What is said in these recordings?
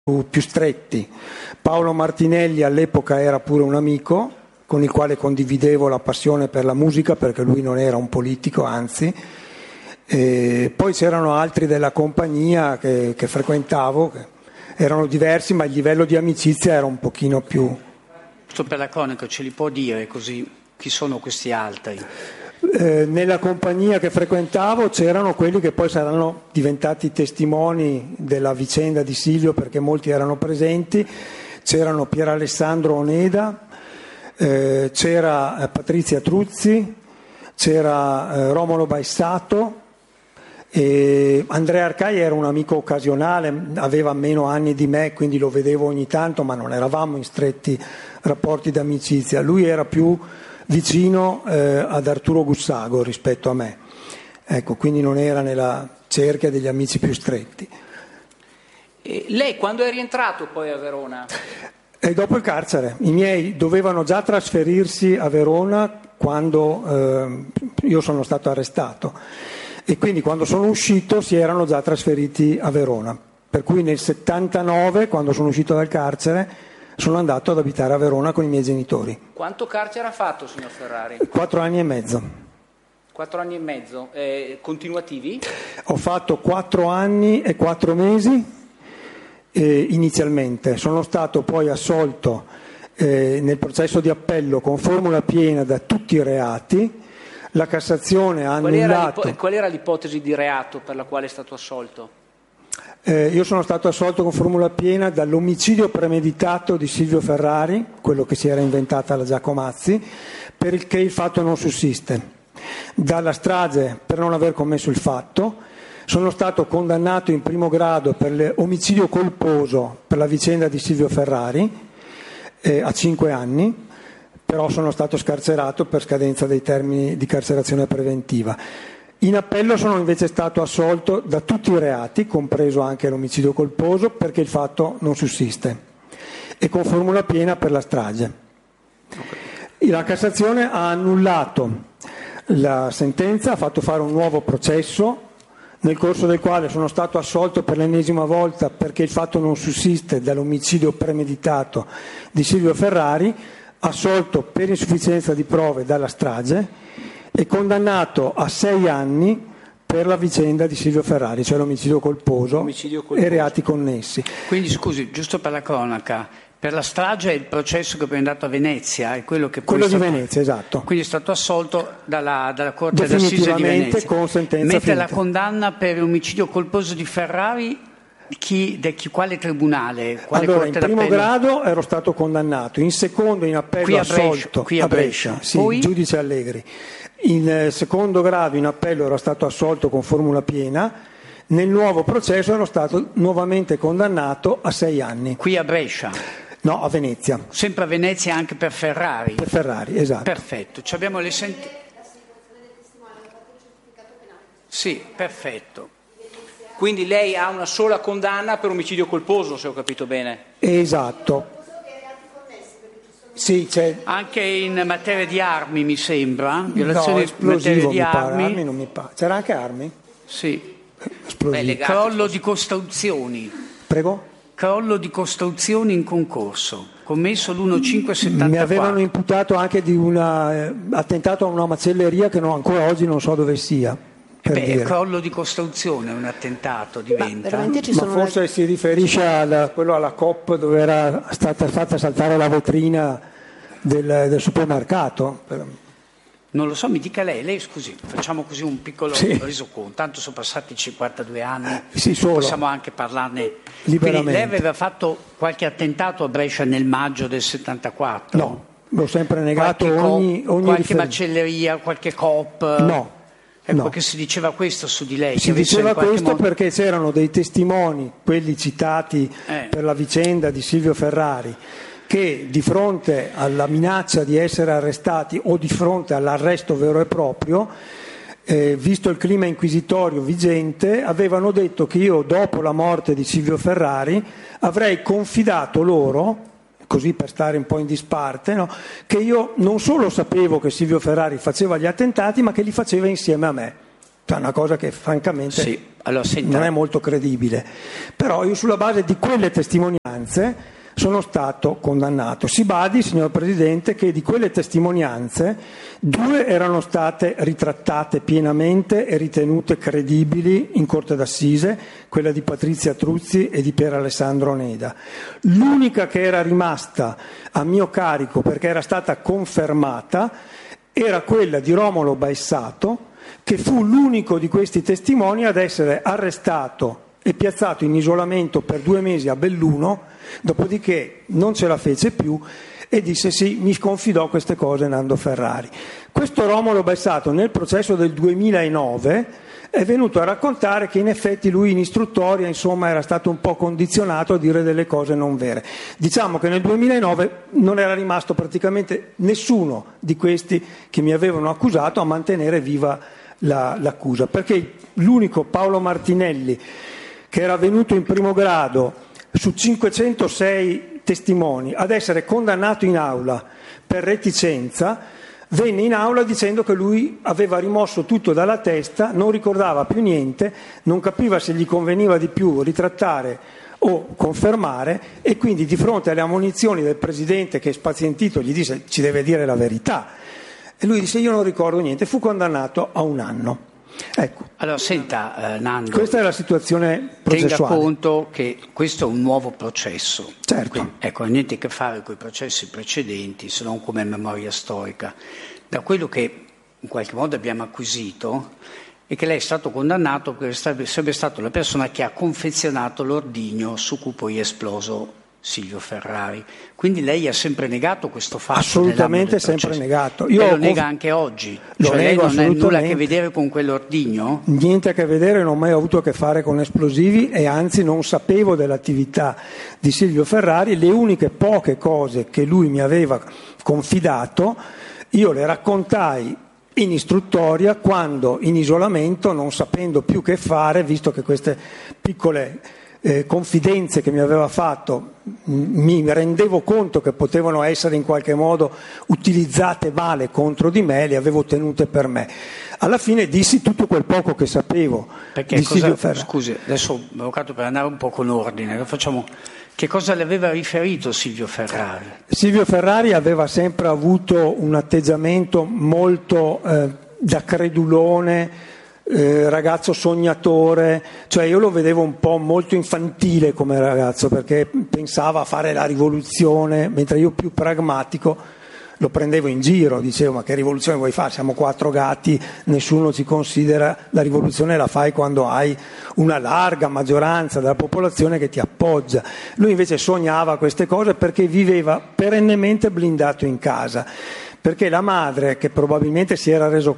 più stretti. Paolo Martinelli all'epoca era pure un amico con il quale condividevo la passione per la musica, perché lui non era un politico, anzi. Poi c'erano altri della compagnia che frequentavo, che erano diversi, ma il livello di amicizia era un pochino più... Giusto per la cronaca, ce li può dire così chi sono questi altri? Nella compagnia che frequentavo c'erano quelli che poi saranno diventati testimoni della vicenda di Silvio, perché molti erano presenti. C'erano Pier Alessandro Oneda, c'era Patrizia Truzzi, c'era Romolo Baissato, e Andrea Arcai era un amico occasionale, aveva meno anni di me, quindi lo vedevo ogni tanto, ma non eravamo in stretti rapporti d'amicizia. Lui era più vicino ad Arturo Gussago rispetto a me, ecco, quindi non era nella cerchia degli amici più stretti. E lei quando è rientrato poi a Verona? E dopo il carcere, i miei dovevano già trasferirsi a Verona quando io sono stato arrestato, e quindi quando sono uscito si erano già trasferiti a Verona, per cui nel 79, quando sono uscito dal carcere, sono andato ad abitare a Verona con i miei genitori. Quanto carcere ha fatto, signor Ferrari? 4 anni e mezzo. 4 anni e mezzo, continuativi? Ho fatto 4 anni e 4 mesi inizialmente, sono stato poi assolto nel processo di appello con formula piena da tutti i reati. La Cassazione ha annullato... Qual era l'ipotesi di reato per la quale è stato assolto? Io sono stato assolto con formula piena dall'omicidio premeditato di Silvio Ferrari, quello che si era inventata la Giacomazzi, perché il fatto non sussiste, dalla strage per non aver commesso il fatto. Sono stato condannato in primo grado per l'omicidio colposo per la vicenda di Silvio Ferrari a 5 anni, però sono stato scarcerato per scadenza dei termini di carcerazione preventiva. In appello sono invece stato assolto da tutti i reati, compreso anche l'omicidio colposo, perché il fatto non sussiste, e con formula piena per la strage. La Cassazione ha annullato la sentenza, ha fatto fare un nuovo processo, nel corso del quale sono stato assolto per l'ennesima volta perché il fatto non sussiste dall'omicidio premeditato di Silvio Ferrari, assolto per insufficienza di prove dalla strage, e condannato a 6 anni per la vicenda di Silvio Ferrari, cioè l'omicidio colposo e reati connessi. Quindi scusi, giusto per la cronaca, per la strage è il processo che poi è andato a Venezia, è quello che poi quello di Venezia, esatto. Quindi è stato assolto dalla Corte d'Assise di Venezia. Con sentenza mentre finita. La condanna per l'omicidio colposo di Ferrari, quale tribunale? Quale allora, Corte in primo d'appello? grado ero stato condannato, in secondo in appello assolto qui a Brescia. Sì, poi? Giudice Allegri. In secondo grado in appello ero stato assolto con formula piena. Nel nuovo processo ero stato nuovamente condannato a 6 anni. Qui a Brescia? No, a Venezia. Sempre a Venezia anche per Ferrari? Per Ferrari, esatto. Perfetto. Ci abbiamo le Sì, perfetto. Quindi lei ha una sola condanna per omicidio colposo, se ho capito bene. Esatto. Sì, c'è... Anche in materia di armi, mi sembra. Violazione no, in materia di armi non mi pare. C'era anche armi? Sì. Crollo di costruzioni. Prego? Crollo di costruzioni in concorso, commesso l'1574. Mi avevano imputato anche di un attentato a una macelleria che ancora oggi non so dove sia. Il crollo di costruzione è un attentato, diventa. Ma forse si riferisce quello alla Coop dove era stata fatta saltare la vetrina del supermercato. Non lo so, mi dica lei scusi, facciamo così un piccolo resoconto, tanto sono passati 52 anni, possiamo anche parlarne liberamente. Quindi lei aveva fatto qualche attentato a Brescia nel maggio del 74? No, l'ho sempre negato qualche macelleria, qualche Coop? No. Ecco, perché si diceva questo su di lei? Si diceva questo perché c'erano dei testimoni, quelli citati per la vicenda di Silvio Ferrari, che di fronte alla minaccia di essere arrestati o di fronte all'arresto vero e proprio, visto il clima inquisitorio vigente, avevano detto che io dopo la morte di Silvio Ferrari avrei confidato loro, così per stare un po' in disparte, no? Che io non solo sapevo che Silvio Ferrari faceva gli attentati, ma che li faceva insieme a me. Cioè una cosa che francamente sì. Allora, non è molto credibile. Però io sulla base di quelle testimonianze sono stato condannato. Si badi, signor Presidente, che di quelle testimonianze 2 erano state ritrattate pienamente e ritenute credibili in Corte d'Assise, quella di Patrizia Truzzi e di Pier Alessandro Neda. L'unica che era rimasta a mio carico perché era stata confermata era quella di Romolo Baessato, che fu l'unico di questi testimoni ad essere arrestato e piazzato in isolamento per 2 mesi a Belluno, dopodiché non ce la fece più e disse sì, mi confidò queste cose Nando Ferrari. Questo Romolo Baessato nel processo del 2009 è venuto a raccontare che in effetti lui in istruttoria insomma era stato un po' condizionato a dire delle cose non vere. Diciamo che nel 2009 non era rimasto praticamente nessuno di questi che mi avevano accusato a mantenere viva l'accusa, perché l'unico Paolo Martinelli, che era venuto in primo grado su 506 testimoni ad essere condannato in aula per reticenza, venne in aula dicendo che lui aveva rimosso tutto dalla testa, non ricordava più niente, non capiva se gli conveniva di più ritrattare o confermare, e quindi di fronte alle ammonizioni del presidente, che spazientito gli disse ci deve dire la verità, e lui disse io non ricordo niente, fu condannato a 1 anno. Ecco. Allora senta Nando, questa è la situazione processuale. Tenga conto che questo è un nuovo processo. Certo. Quindi, ecco, niente a che fare con i processi precedenti, se non come memoria storica. Da quello che in qualche modo abbiamo acquisito è che lei è stato condannato perché sarebbe stato la persona che ha confezionato l'ordigno su cui poi è esploso Silvio Ferrari. Quindi lei ha sempre negato questo fatto? Assolutamente sempre negato. Io lo nega anche oggi? Cioè lei non ha nulla a che vedere con quell'ordigno? Niente a che vedere, non ho mai avuto a che fare con esplosivi e anzi non sapevo dell'attività di Silvio Ferrari. Le uniche poche cose che lui mi aveva confidato io le raccontai in istruttoria quando in isolamento, non sapendo più che fare, visto che queste piccole confidenze che mi aveva fatto mi rendevo conto che potevano essere in qualche modo utilizzate male contro di me, le avevo tenute per me. Alla fine dissi tutto quel poco che sapevo. Perché di Silvio Ferrari. Scusi, adesso avvocato, per andare un po' con ordine, lo facciamo. Che cosa le aveva riferito Silvio Ferrari? Silvio Ferrari aveva sempre avuto un atteggiamento molto da credulone, ragazzo sognatore, cioè io lo vedevo un po' molto infantile come ragazzo, perché pensava a fare la rivoluzione, mentre io più pragmatico lo prendevo in giro, dicevo ma che rivoluzione vuoi fare, siamo 4 gatti, nessuno ci considera, la rivoluzione la fai quando hai una larga maggioranza della popolazione che ti appoggia. Lui invece sognava queste cose perché viveva perennemente blindato in casa, perché la madre, che probabilmente si era reso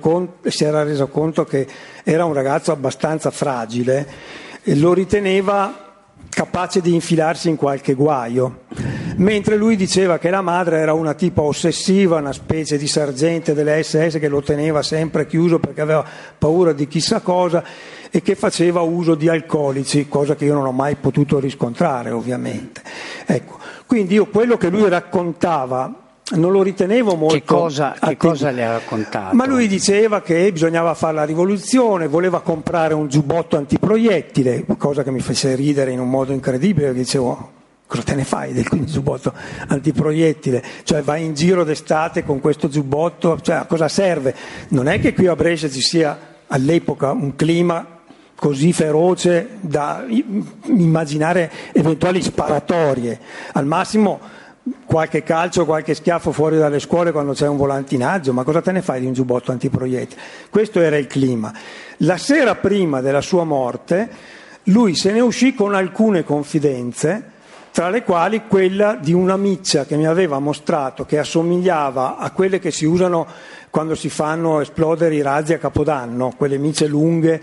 conto che era un ragazzo abbastanza fragile, lo riteneva capace di infilarsi in qualche guaio, mentre lui diceva che la madre era una tipa ossessiva, una specie di sergente delle SS che lo teneva sempre chiuso perché aveva paura di chissà cosa e che faceva uso di alcolici, cosa che io non ho mai potuto riscontrare ovviamente. Ecco, quindi io quello che lui raccontava non lo ritenevo molto. Che cosa le ha raccontato? Ma lui diceva che bisognava fare la rivoluzione, voleva comprare un giubbotto antiproiettile, cosa che mi fece ridere in un modo incredibile, perché dicevo cosa te ne fai del giubbotto antiproiettile? Cioè vai in giro d'estate con questo giubbotto, cioè a cosa serve? Non è che qui a Brescia ci sia all'epoca un clima così feroce da immaginare eventuali sparatorie, al massimo qualche calcio, qualche schiaffo fuori dalle scuole quando c'è un volantinaggio, ma cosa te ne fai di un giubbotto antiproiettile? Questo era il clima. La sera prima della sua morte lui se ne uscì con alcune confidenze, tra le quali quella di una miccia che mi aveva mostrato che assomigliava a quelle che si usano quando si fanno esplodere i razzi a Capodanno, quelle micce lunghe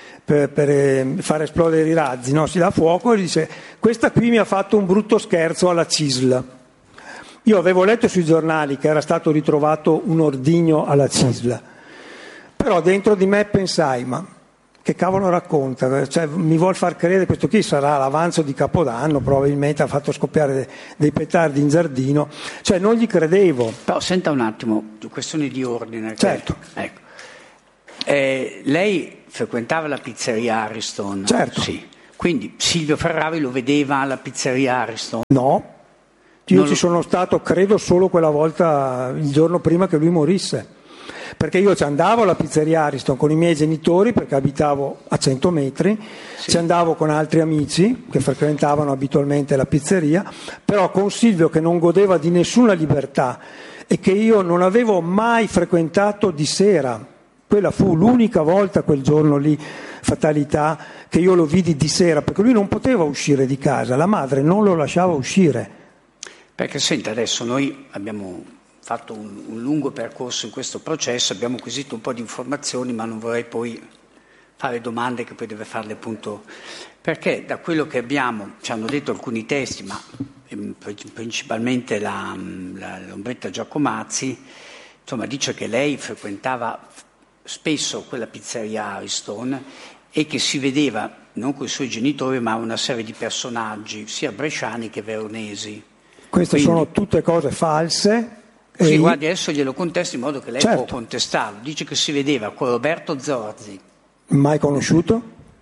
per far esplodere i razzi, no? Si dà fuoco e dice questa qui mi ha fatto un brutto scherzo alla CISL. Io avevo letto sui giornali che era stato ritrovato un ordigno alla CISL, però dentro di me pensai, ma che cavolo racconta? Cioè, mi vuol far credere questo qui sarà l'avanzo di Capodanno, probabilmente ha fatto scoppiare dei petardi in giardino, cioè non gli credevo. Però senta un attimo, questioni di ordine. Certo. Ecco. lei frequentava la pizzeria Ariston? Certo. Sì. Quindi Silvio Ferrari lo vedeva alla pizzeria Ariston? No, io sono stato credo solo quella volta, il giorno prima che lui morisse, perché io ci andavo alla pizzeria Ariston con i miei genitori perché abitavo a 100 metri, sì. Ci andavo con altri amici che frequentavano abitualmente la pizzeria, però con Silvio che non godeva di nessuna libertà e che io non avevo mai frequentato di sera. Quella fu l'unica volta quel giorno lì, fatalità, che io lo vidi di sera, perché lui non poteva uscire di casa, la madre non lo lasciava uscire. Perché senta, adesso noi abbiamo fatto un lungo percorso in questo processo, abbiamo acquisito un po' di informazioni, ma non vorrei poi fare domande che poi deve farle appunto, perché da quello che ci hanno detto alcuni testi, ma principalmente l'Ombretta Giacomazzi, insomma dice che lei frequentava spesso quella pizzeria Ariston e che si vedeva non con i suoi genitori ma una serie di personaggi sia bresciani che veronesi. Queste sono tutte cose false. Sì, guardi, adesso glielo contesto in modo che lei certo. può contestarlo. Dice che si vedeva con Roberto Zorzi. Mai conosciuto?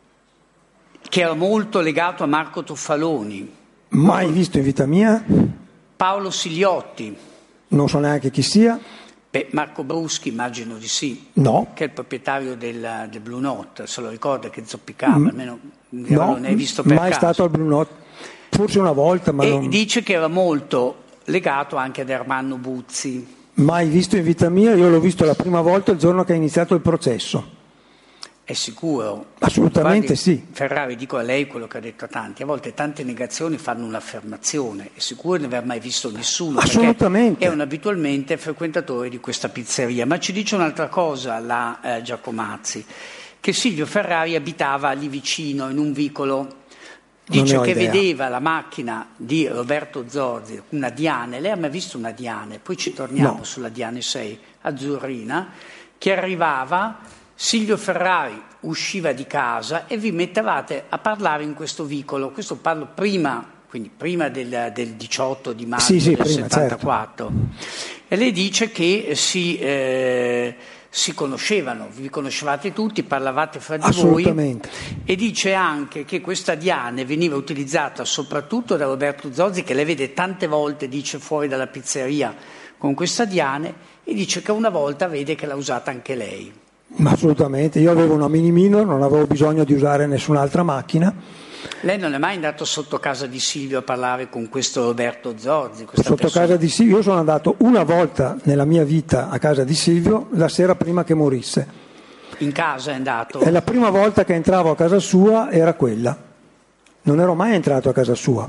Che era molto legato a Marco Tuffaloni. Mai visto in vita mia? Paolo Siliotti. Non so neanche chi sia. Marco Bruschi, immagino di sì. No. Che è il proprietario del Blue Note, se lo ricorda che zoppicava, almeno non ne hai visto per mai caso. Stato al Blue Note, forse una volta, ma non... dice che era molto legato anche ad Ermanno Buzzi. Mai visto in vita mia, io l'ho visto la prima volta il giorno che è iniziato il processo. È sicuro? Assolutamente. Guardi, sì. Ferrari, dico a lei quello che ha detto a tanti, a volte tante negazioni fanno un'affermazione, è sicuro di non aver mai visto nessuno, assolutamente. Perché è un abitualmente frequentatore di questa pizzeria. Ma ci dice un'altra cosa la Giacomazzi, che Silvio Ferrari abitava lì vicino in un vicolo, dice che vedeva la macchina di Roberto Zorzi, una Diane, lei ha mai visto una Diane? Poi ci torniamo sulla Diane 6, azzurrina, che arrivava... Silvio Ferrari usciva di casa e vi mettevate a parlare in questo vicolo, questo parlo prima, quindi prima del 18 di maggio del prima, 74, certo. E lei dice che si conoscevano, vi conoscevate tutti, parlavate fra di voi, e dice anche che questa Diane veniva utilizzata soprattutto da Roberto Zorzi, che lei vede tante volte, dice, fuori dalla pizzeria con questa Diane, e dice che una volta vede che l'ha usata anche lei. Ma assolutamente, io avevo una Mini Minor, non avevo bisogno di usare nessun'altra macchina. Lei non è mai andato sotto casa di Silvio a parlare con questo Roberto Zorzi? Sotto casa di Silvio, io sono andato una volta nella mia vita a casa di Silvio, la sera prima che morisse. In casa è andato? E la prima volta che entravo a casa sua era quella, non ero mai entrato a casa sua.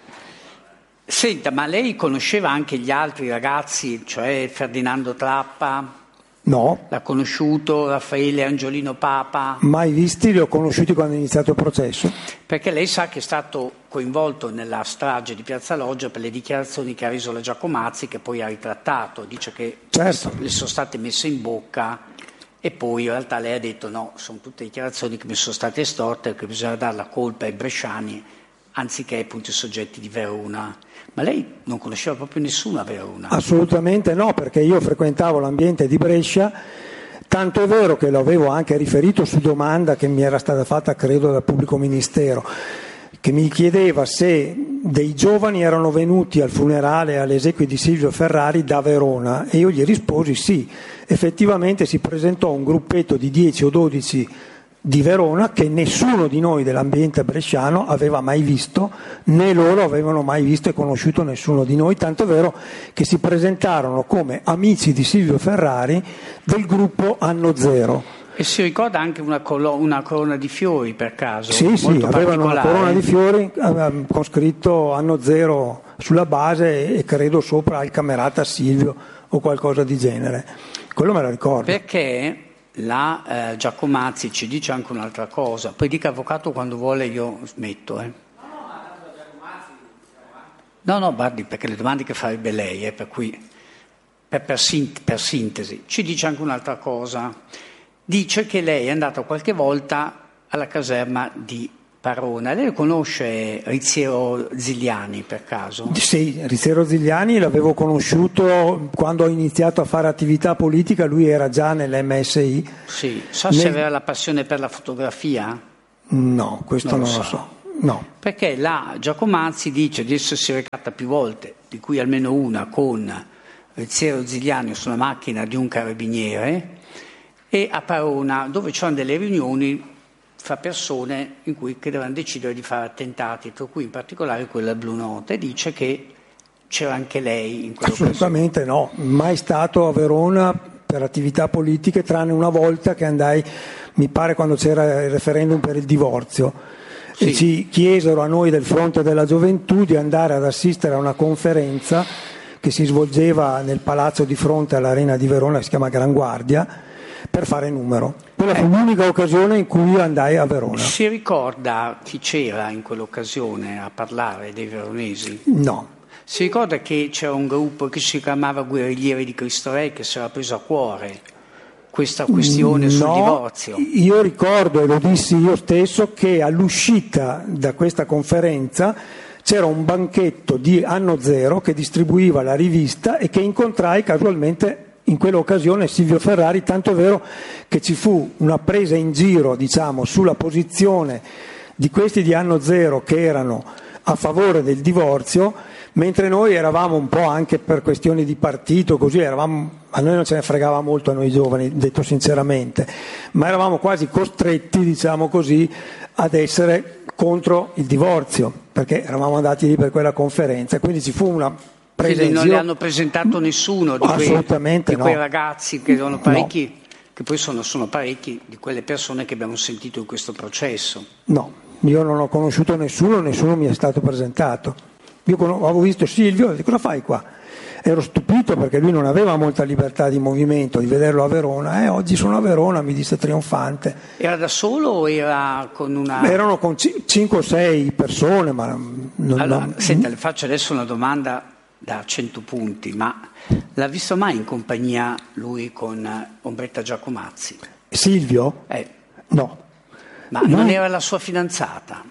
Senta, ma lei conosceva anche gli altri ragazzi, cioè Ferdinando Trappa? No. L'ha conosciuto Raffaele Angiolino Papa? Mai visti, li ho conosciuti quando è iniziato il processo. Perché lei sa che è stato coinvolto nella strage di Piazza Loggia per le dichiarazioni che ha reso la Giacomazzi, che poi ha ritrattato, dice che certo. Le sono state messe in bocca e poi in realtà lei ha detto no, sono tutte dichiarazioni che mi sono state estorte e che bisogna dare la colpa ai bresciani anziché appunto i soggetti di Verona. Ma lei non conosceva proprio nessuno a Verona? Assolutamente no, perché io frequentavo l'ambiente di Brescia, tanto è vero che lo avevo anche riferito su domanda che mi era stata fatta credo dal pubblico ministero, che mi chiedeva se dei giovani erano venuti al funerale e alle esequie di Silvio Ferrari da Verona, e io gli risposi sì, effettivamente si presentò un gruppetto di 10 o 12 di Verona che nessuno di noi dell'ambiente bresciano aveva mai visto, né loro avevano mai visto e conosciuto nessuno di noi, tanto è vero che si presentarono come amici di Silvio Ferrari del gruppo Anno Zero. E si ricorda anche una corona di fiori per caso? Sì, avevano una corona di fiori con scritto Anno Zero sulla base e credo sopra al camerata Silvio o qualcosa di genere. Quello me lo ricordo. Perché la Giacomazzi ci dice anche un'altra cosa, poi dica avvocato quando vuole, io smetto. No, guardi, perché le domande che farebbe lei, per cui per sintesi, ci dice anche un'altra cosa. Dice che lei è andata qualche volta alla caserma di Parona. Lei conosce Riziero Zigliani per caso? Sì, Riziero Zigliani l'avevo conosciuto quando ho iniziato a fare attività politica, lui era già nell'MSI. Sì, se aveva la passione per la fotografia? No, questo non lo so. No. Perché là Giacomazzi dice di essersi recata più volte, di cui almeno una con Riziero Zigliani sulla macchina di un carabiniere, e a Parona, dove c'erano delle riunioni fra persone che dovevano decidere di fare attentati, tra cui in particolare quella Blue Note, e dice che c'era anche lei in quell'occasione. Assolutamente no, mai stato a Verona per attività politiche, tranne una volta che andai, mi pare quando c'era il referendum per il divorzio, sì. E ci chiesero a noi del Fronte della Gioventù di andare ad assistere a una conferenza che si svolgeva nel palazzo di fronte all'Arena di Verona, che si chiama Gran Guardia, per fare numero. Quella fu l'unica occasione in cui andai a Verona. Si ricorda chi c'era in quell'occasione a parlare dei veronesi? No. Si ricorda che c'era un gruppo che si chiamava Guerriglieri di Cristo Re che si era preso a cuore questa questione sul divorzio? Io ricordo, e lo dissi io stesso, che all'uscita da questa conferenza c'era un banchetto di Anno Zero che distribuiva la rivista e che incontrai casualmente in quell'occasione Silvio Ferrari, tanto è vero che ci fu una presa in giro, diciamo, sulla posizione di questi di Anno Zero che erano a favore del divorzio, mentre noi eravamo un po' anche per questioni di partito, così a noi non ce ne fregava molto a noi giovani, detto sinceramente, ma eravamo quasi costretti, diciamo così, ad essere contro il divorzio, perché eravamo andati lì per quella conferenza, quindi ci fu una Quindi non le hanno presentato nessuno di quei ragazzi che erano parecchi, che poi sono parecchi di quelle persone che abbiamo sentito in questo processo. No, io non ho conosciuto nessuno mi è stato presentato. Io avevo visto Silvio e dico, cosa fai qua? Ero stupito perché lui non aveva molta libertà di movimento, di vederlo a Verona. Oggi sono a Verona, mi disse trionfante. Era da solo o era con una... Erano con 5 o 6 persone, ma Senta, le faccio adesso una domanda da 100 punti, ma l'ha visto mai in compagnia lui con Ombretta Giacomazzi? Silvio? No. Ma non era la sua fidanzata?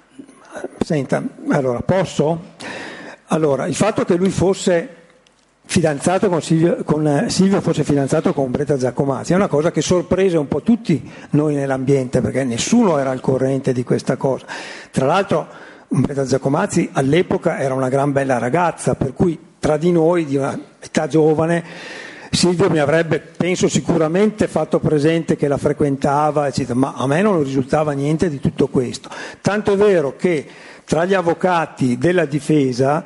Senta, allora, posso? Allora, il fatto che lui fosse fidanzato con Silvio fosse fidanzato con Ombretta Giacomazzi è una cosa che sorprese un po' tutti noi nell'ambiente, perché nessuno era al corrente di questa cosa. Tra l'altro Ombretta Giacomazzi all'epoca era una gran bella ragazza, per cui tra di noi di una età giovane Silvio mi avrebbe, penso, sicuramente fatto presente che la frequentava, eccetera, ma a me non risultava niente di tutto questo. Tanto è vero che tra gli avvocati della difesa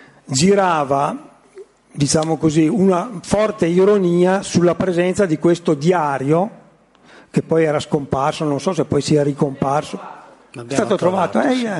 girava, diciamo così, una forte ironia sulla presenza di questo diario, che poi era scomparso, non so se poi sia ricomparso. È stato trovato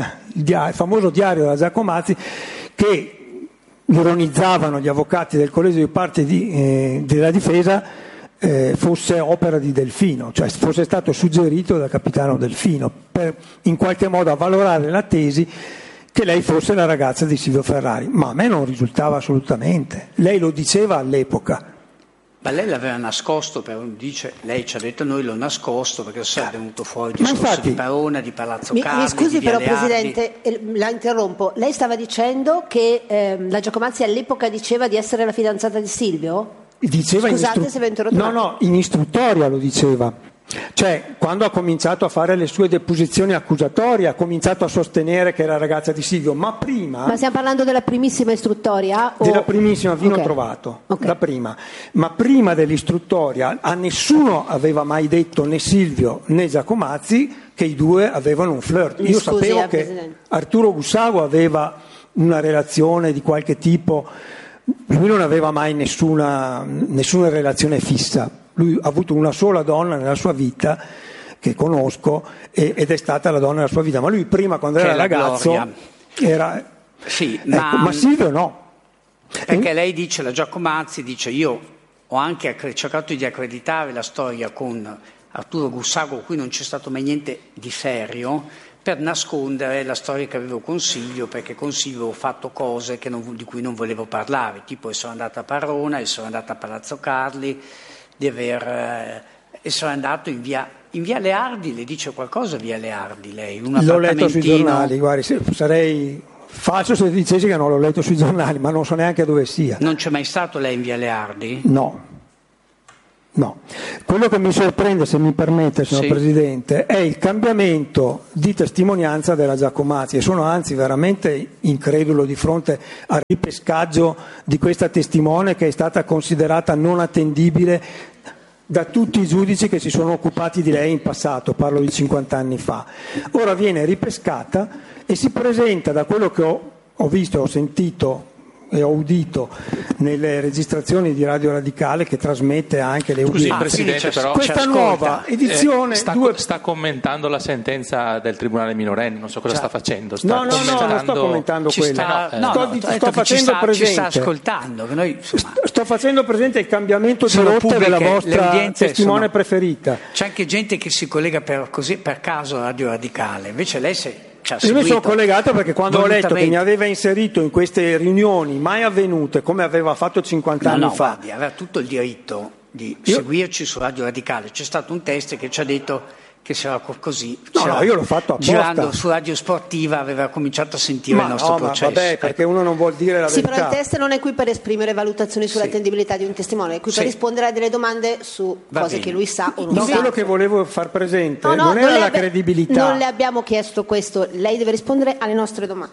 il famoso diario della Giacomazzi, che ironizzavano gli avvocati del collegio di parte della difesa fosse opera di Delfino, cioè fosse stato suggerito dal capitano Delfino per in qualche modo avvalorare la tesi che lei fosse la ragazza di Silvio Ferrari, ma a me non risultava assolutamente. Lei lo diceva all'epoca. Ma lei l'aveva nascosto, lei ci ha detto noi l'ho nascosto perché è venuto fuori il discorso di Parona, di Palazzo Carli. Mi scusi di però Viale Presidente, la interrompo. Lei stava dicendo che la Giacomazzi all'epoca diceva di essere la fidanzata di Silvio? Diceva Scusate se vi ho interrotto. No, in istruttoria lo diceva. Cioè, quando ha cominciato a fare le sue deposizioni accusatorie, ha cominciato a sostenere che era ragazza di Silvio, ma prima... Ma stiamo parlando della primissima istruttoria? Della primissima, vino trovato, la prima. Ma prima dell'istruttoria a nessuno aveva mai detto, né Silvio né Giacomazzi, che i due avevano un flirt. Io sapevo che Presidente. Arturo Gussago aveva una relazione di qualche tipo, lui non aveva mai nessuna relazione fissa. Lui ha avuto una sola donna nella sua vita, che conosco, ed è stata la donna della sua vita. Ma lui prima, quando era ragazzo, era... Sì, ma Silvio no. Perché lei dice, la Giacomazzi dice, io ho anche cercato di accreditare la storia con Arturo Gussago, con cui non c'è stato mai niente di serio, per nascondere la storia che avevo con Silvio, perché con Silvio ho fatto cose di cui non volevo parlare, tipo essere andata a Parona, essere andata a Palazzo Carli, di aver E sono andato in via Leardi, le dice qualcosa via Leardi lei? L'ho letto sui giornali, guardi, sarei falso se dicessi che non l'ho letto sui giornali, ma non so neanche dove sia. Non c'è mai stato lei in via Leardi? No. Quello che mi sorprende, se mi permette, signor Presidente, è il cambiamento di testimonianza della Giacomazzi, e sono anzi veramente incredulo di fronte al ripescaggio di questa testimone che è stata considerata non attendibile da tutti i giudici che si sono occupati di lei in passato, parlo di 50 anni fa. Ora viene ripescata e si presenta, da quello che ho visto, ho sentito e ho udito nelle registrazioni di Radio Radicale, che trasmette anche le udienze. Presidente, però questa nuova edizione sta commentando la sentenza del Tribunale minorenni, non so cosa sta facendo. No, non sto commentando quella. Sto facendo presente. Ci sta ascoltando. Che noi, sto facendo presente il cambiamento di rotta della vostra testimone preferita. C'è anche gente che si collega per caso a Radio Radicale, invece lei io mi sono collegato perché quando ho letto che mi aveva inserito in queste riunioni mai avvenute come aveva fatto 50 anni fa. Guardi, aveva tutto il diritto di seguirci su Radio Radicale. C'è stato un test che ci ha detto che se era così. Io l'ho fatto apposta. Girando su Radio Sportiva aveva cominciato a sentire il nostro processo. Vabbè, perché uno non vuol dire la verità. Sì, però il test non è qui per esprimere valutazioni sull'attendibilità di un testimone, è qui per rispondere a delle domande su cose che lui sa o non sa. Quello che volevo far presente non era la credibilità. Non le abbiamo chiesto questo, lei deve rispondere alle nostre domande.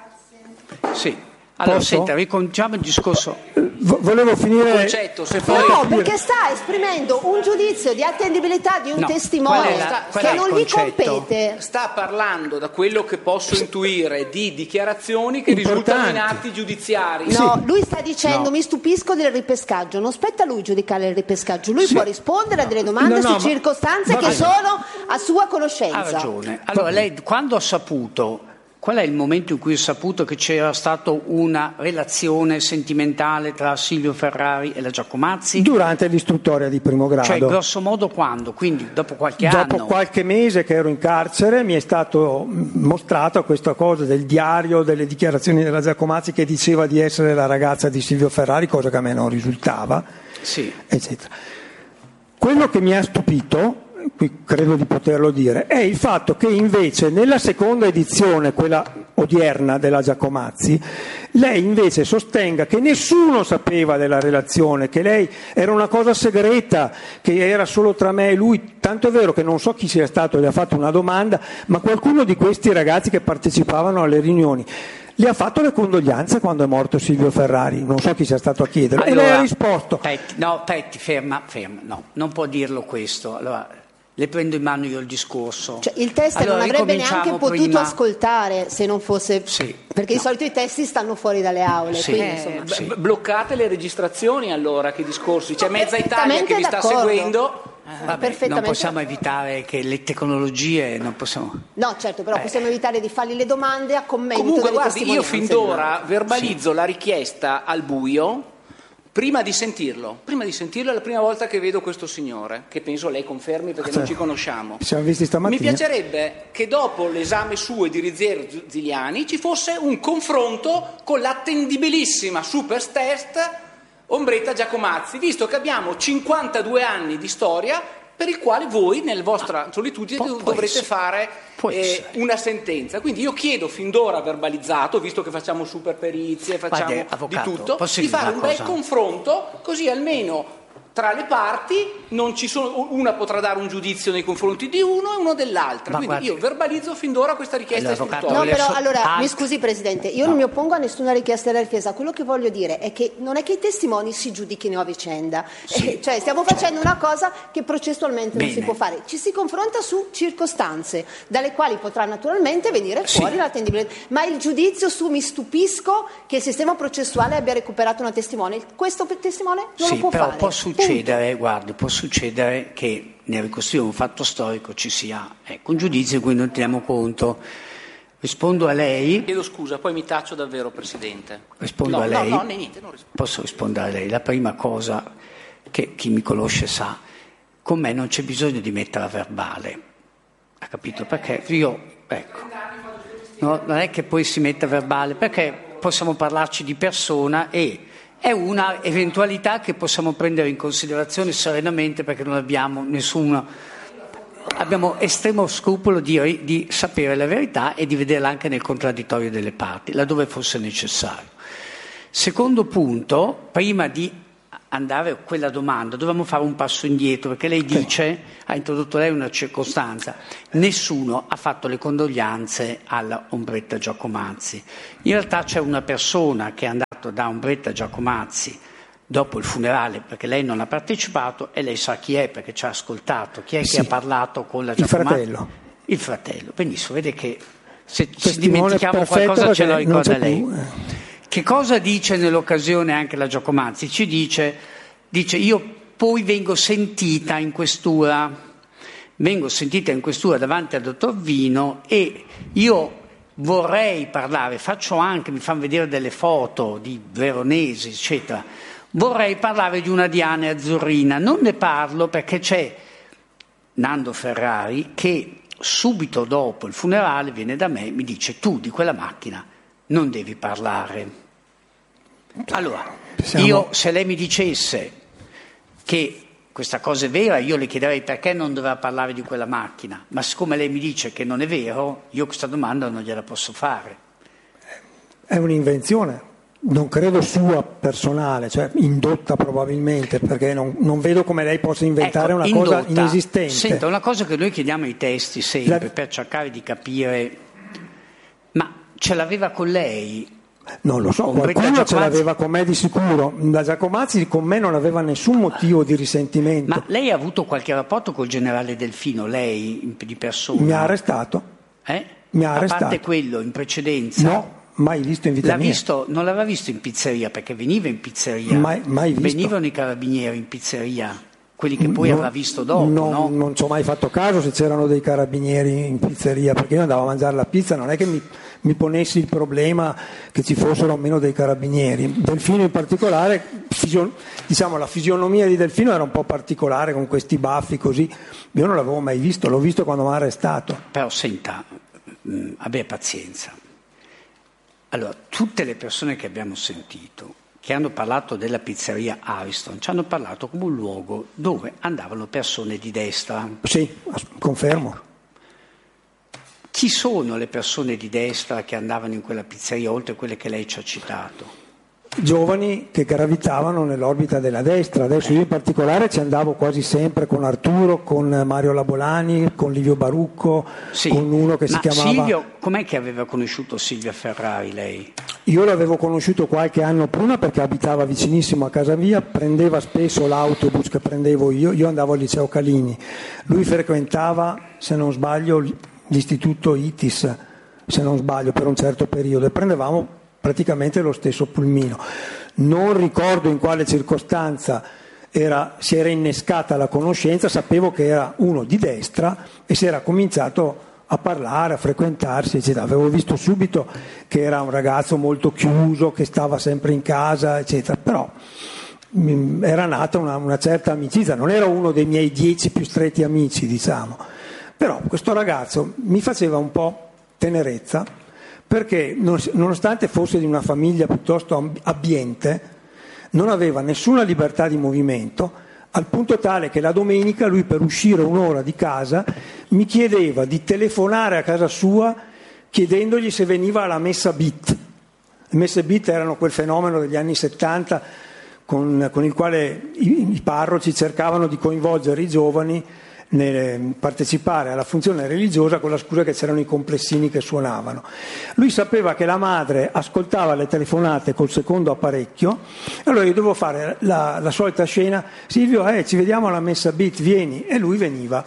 Sì. Allora, senta, ricominciamo il discorso. Volevo finire il concetto, perché sta esprimendo un giudizio di attendibilità di un testimone che non gli compete. Sta parlando, da quello che posso intuire, di dichiarazioni che risultano in atti giudiziari. Lui sta dicendo mi stupisco del ripescaggio, non spetta a lui giudicare il ripescaggio, lui può rispondere a delle domande su circostanze che sono a sua conoscenza. Ha ragione. Allora lei quando ha saputo, qual è il momento in cui ha saputo che c'era stata una relazione sentimentale tra Silvio Ferrari e la Giacomazzi? Durante l'istruttoria di primo grado. Cioè, grosso modo quando? Quindi dopo qualche anno? Dopo qualche mese che ero in carcere mi è stato mostrato questa cosa del diario, delle dichiarazioni della Giacomazzi che diceva di essere la ragazza di Silvio Ferrari, cosa che a me non risultava, eccetera. Quello che mi ha stupito, qui credo di poterlo dire, è il fatto che invece nella seconda edizione, quella odierna della Giacomazzi, lei invece sostenga che nessuno sapeva della relazione, che lei era una cosa segreta, che era solo tra me e lui, tanto è vero che non so chi sia stato, gli ha fatto una domanda, ma qualcuno di questi ragazzi che partecipavano alle riunioni le ha fatto le condoglianze quando è morto Silvio Ferrari, non so chi sia stato a chiedere, e lei ha risposto. Ferma, no, non può dirlo questo. Allora, le prendo in mano io il discorso. Cioè, il test non avrebbe neanche potuto ascoltare se non fosse perché di solito i testi stanno fuori dalle aule. Quindi, bloccate le registrazioni allora, che discorsi? C'è mezza Italia che vi sta seguendo. Non possiamo evitare che le tecnologie non possiamo. No, certo, però possiamo evitare di fargli le domande a commento. Comunque, guardi, io fin d'ora verbalizzo la richiesta al buio. Prima di sentirlo è la prima volta che vedo questo signore, che penso lei confermi perché non ci conosciamo. Ci siamo visti stamattina. Mi piacerebbe che dopo l'esame suo e di Rizziero Ziliani ci fosse un confronto con l'attendibilissima super test Ombretta Giacomazzi, visto che abbiamo 52 anni di storia per il quale voi, nella vostra solitudine, dovrete fare una sentenza. Quindi io chiedo fin d'ora verbalizzato, visto che facciamo super perizie, facciamo di tutto, di fare un bel confronto, così almeno tra le parti non ci sono, una potrà dare un giudizio nei confronti di uno e uno dell'altra. Quindi io verbalizzo fin d'ora questa richiesta istruttoria. No, però allora mi scusi Presidente, io non mi oppongo a nessuna richiesta della difesa. Quello che voglio dire è che non è che i testimoni si giudichino a vicenda, cioè stiamo facendo una cosa che processualmente non si può fare. Ci si confronta su circostanze dalle quali potrà naturalmente venire fuori l'attendibilità, ma il giudizio su mi stupisco che il sistema processuale abbia recuperato una testimone, questo testimone non lo può fare. Può succedere che nel ricostruire un fatto storico ci sia un giudizio di cui non teniamo conto. Rispondo a lei. Chiedo scusa, poi mi taccio davvero, Presidente. Rispondo a lei. No, niente, non rispondo. Posso rispondere a lei? La prima cosa che chi mi conosce sa, con me non c'è bisogno di mettere a verbale. Ha capito? Perché non è che poi si mette a verbale, perché possiamo parlarci di persona e è una eventualità che possiamo prendere in considerazione serenamente, perché non abbiamo abbiamo estremo scrupolo di sapere la verità e di vederla anche nel contraddittorio delle parti, laddove fosse necessario. Secondo punto, prima di andare a quella domanda dobbiamo fare un passo indietro, perché lei dice, ha introdotto lei una circostanza, nessuno ha fatto le condoglianze alla Ombretta Giacomazzi. In realtà c'è una persona che è andata da Ombretta Giacomazzi dopo il funerale, perché lei non ha partecipato, e lei sa chi è perché ci ha ascoltato. Chi è che ha parlato con la Giacomazzi? Il fratello. Benissimo, vede che se ci dimentichiamo qualcosa ce lo ricorda lei. Che cosa dice nell'occasione anche la Giacomazzi? Ci dice io poi vengo sentita in questura davanti al dottor Vino, e io vorrei parlare, mi fanno vedere delle foto di Veronesi, eccetera, vorrei parlare di una Diane azzurrina, non ne parlo perché c'è Nando Ferrari che subito dopo il funerale viene da me e mi dice: tu di quella macchina non devi parlare. Allora, io, se lei mi dicesse che questa cosa è vera, io le chiederei perché non doveva parlare di quella macchina, ma siccome lei mi dice che non è vero, io questa domanda non gliela posso fare. È un'invenzione, non credo sua personale, cioè indotta probabilmente, perché non vedo come lei possa inventare una cosa inesistente. Senta, una cosa che noi chiediamo ai testi sempre per cercare di capire, ma ce l'aveva con lei? Non lo so, qualcuno ce l'aveva con me di sicuro. La Giacomazzi con me non aveva nessun motivo di risentimento. Ma lei ha avuto qualche rapporto col generale Delfino, lei di persona? Mi ha arrestato. Mi ha arrestato. A parte quello, in precedenza? No, mai visto in vita mia. Non l'aveva visto in pizzeria, perché veniva in pizzeria. Mai visto. Venivano i carabinieri in pizzeria, quelli che poi avrà visto dopo, no? Non ci ho mai fatto caso se c'erano dei carabinieri in pizzeria, perché io andavo a mangiare la pizza, non è che mi ponessi il problema che ci fossero o meno dei carabinieri. Delfino in particolare, la fisionomia di Delfino era un po' particolare, con questi baffi così, io non l'avevo mai visto, l'ho visto quando mi ha arrestato. Però senta, abbia pazienza. Allora, tutte le persone che abbiamo sentito, che hanno parlato della pizzeria Ariston, ci hanno parlato come un luogo dove andavano persone di destra. Sì, confermo. Chi sono le persone di destra che andavano in quella pizzeria, oltre a quelle che lei ci ha citato? Giovani che gravitavano nell'orbita della destra. Adesso io in particolare ci andavo quasi sempre con Arturo, con Mario Labolani, con Livio Barucco, con uno che si chiamava... Silvio, com'è che aveva conosciuto Silvia Ferrari lei? Io l'avevo conosciuto qualche anno prima perché abitava vicinissimo a casa mia, prendeva spesso l'autobus che prendevo io andavo al liceo Calini. Lui frequentava, se non sbaglio, l'istituto ITIS, se non sbaglio, per un certo periodo, e prendevamo praticamente lo stesso pulmino. Non ricordo in quale circostanza si era innescata la conoscenza, sapevo che era uno di destra e si era cominciato a parlare, a frequentarsi, eccetera. Avevo visto subito che era un ragazzo molto chiuso, che stava sempre in casa, eccetera, però era nata una certa amicizia, non era uno dei miei 10 più stretti amici, diciamo, però questo ragazzo mi faceva un po' tenerezza, perché nonostante fosse di una famiglia piuttosto abbiente, non aveva nessuna libertà di movimento, al punto tale che la domenica lui, per uscire un'ora di casa, mi chiedeva di telefonare a casa sua chiedendogli se veniva alla messa beat. Le messe beat erano quel fenomeno degli anni 70 con il quale i parroci cercavano di coinvolgere i giovani nel partecipare alla funzione religiosa, con la scusa che c'erano i complessini che suonavano. Lui sapeva che la madre ascoltava le telefonate col secondo apparecchio, allora io dovevo fare la solita scena: Silvio, ci vediamo alla messa beat, vieni. E lui veniva.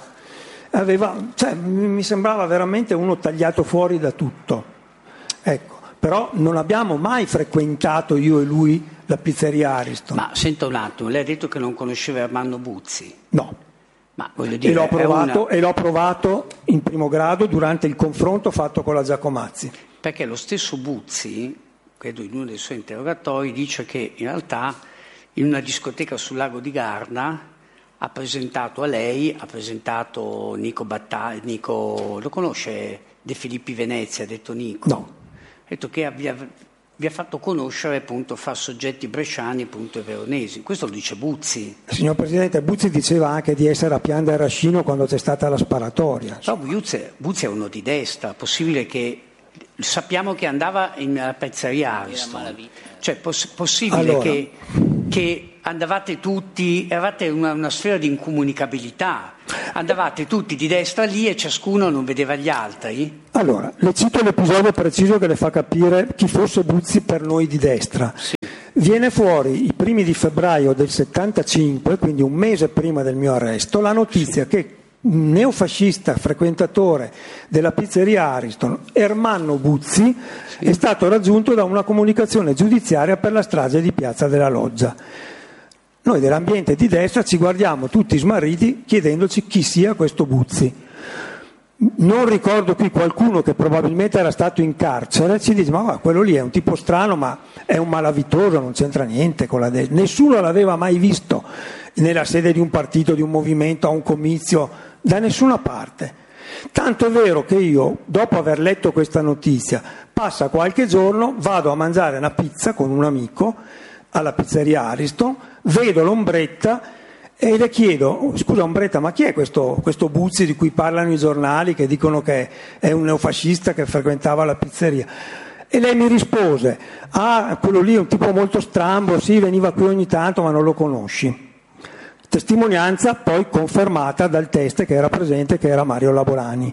Mi sembrava veramente uno tagliato fuori da tutto, ecco. Però non abbiamo mai frequentato, io e lui, la pizzeria Ariston. Ma senta un attimo, lei ha detto che non conosceva Armando Buzzi? No. Ma voglio dire, e l'ho provato in primo grado durante il confronto fatto con la Giacomazzi. Perché lo stesso Buzzi, credo in uno dei suoi interrogatori, dice che in realtà in una discoteca sul lago di Garda ha presentato a lei, ha presentato Nico lo conosce, De Filippi Venezia, ha detto Nico? No. Ha detto che vi ha fatto conoscere appunto fra soggetti bresciani appunto e veronesi. Questo lo dice Buzzi. Signor Presidente, Buzzi diceva anche di essere a Pian del Rascino quando c'è stata la sparatoria. No, Buzzi è uno di destra, possibile che sappiamo che andava nella pizzeria Ariston, cioè possibile allora, che andavate tutti, eravate una sfera di incomunicabilità, andavate tutti di destra lì e ciascuno non vedeva gli altri? Allora, le cito l'episodio preciso che le fa capire chi fosse Buzzi per noi di destra. Sì. Viene fuori i primi di febbraio del 75, quindi un mese prima del mio arresto, la notizia che un neofascista frequentatore della pizzeria Ariston, Ermanno Buzzi, è stato raggiunto da una comunicazione giudiziaria per la strage di Piazza della Loggia. Noi dell'ambiente di destra ci guardiamo tutti smarriti chiedendoci chi sia questo Buzzi. Non ricordo qui qualcuno che probabilmente era stato in carcere, ci dice ma quello lì è un tipo strano, ma è un malavitoso, non c'entra niente con la destra. Nessuno l'aveva mai visto nella sede di un partito, di un movimento, a un comizio, da nessuna parte. Tanto è vero che io, dopo aver letto questa notizia, passa qualche giorno, vado a mangiare una pizza con un amico alla pizzeria Ariston, vedo l'ombretta e le chiedo: scusa ombretta, ma chi è questo Buzzi di cui parlano i giornali, che dicono che è un neofascista che frequentava la pizzeria? E lei mi rispose: quello lì è un tipo molto strambo, sì, veniva qui ogni tanto ma non lo conosci. Testimonianza poi confermata dal teste che era presente, che era Mario Laborani.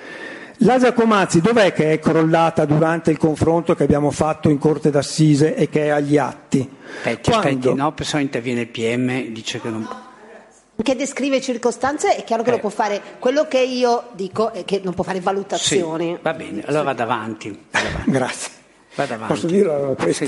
La Giacomazzi dov'è che è crollata durante il confronto che abbiamo fatto in Corte d'Assise e che è agli atti? Aspetti, no, se interviene il PM, dice che non... Che descrive circostanze, è chiaro che lo può fare. Quello che io dico è che non può fare valutazioni. Sì, va bene, allora vado avanti. Grazie. Vado avanti. Posso dirlo questo?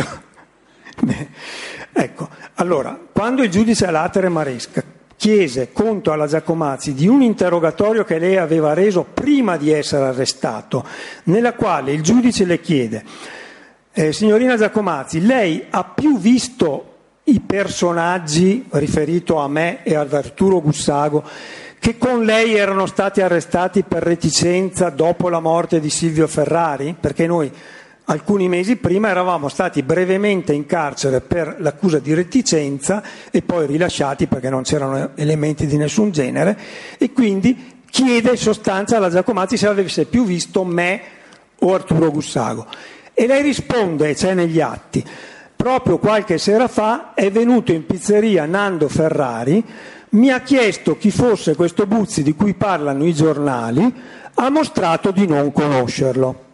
Sì. Ecco, allora, quando il giudice Alatere Maresca chiese conto alla Giacomazzi di un interrogatorio che lei aveva reso prima di essere arrestato, nella quale il giudice le chiede: signorina Giacomazzi, lei ha più visto i personaggi, riferito a me e ad Arturo Gussago, che con lei erano stati arrestati per reticenza dopo la morte di Silvio Ferrari? Perché noi alcuni mesi prima eravamo stati brevemente in carcere per l'accusa di reticenza e poi rilasciati perché non c'erano elementi di nessun genere, e quindi chiede in sostanza alla Giacomazzi se avesse più visto me o Arturo Gussago. E lei risponde, c'è negli atti: proprio qualche sera fa è venuto in pizzeria Nando Ferrari, mi ha chiesto chi fosse questo Buzzi di cui parlano i giornali, ha mostrato di non conoscerlo.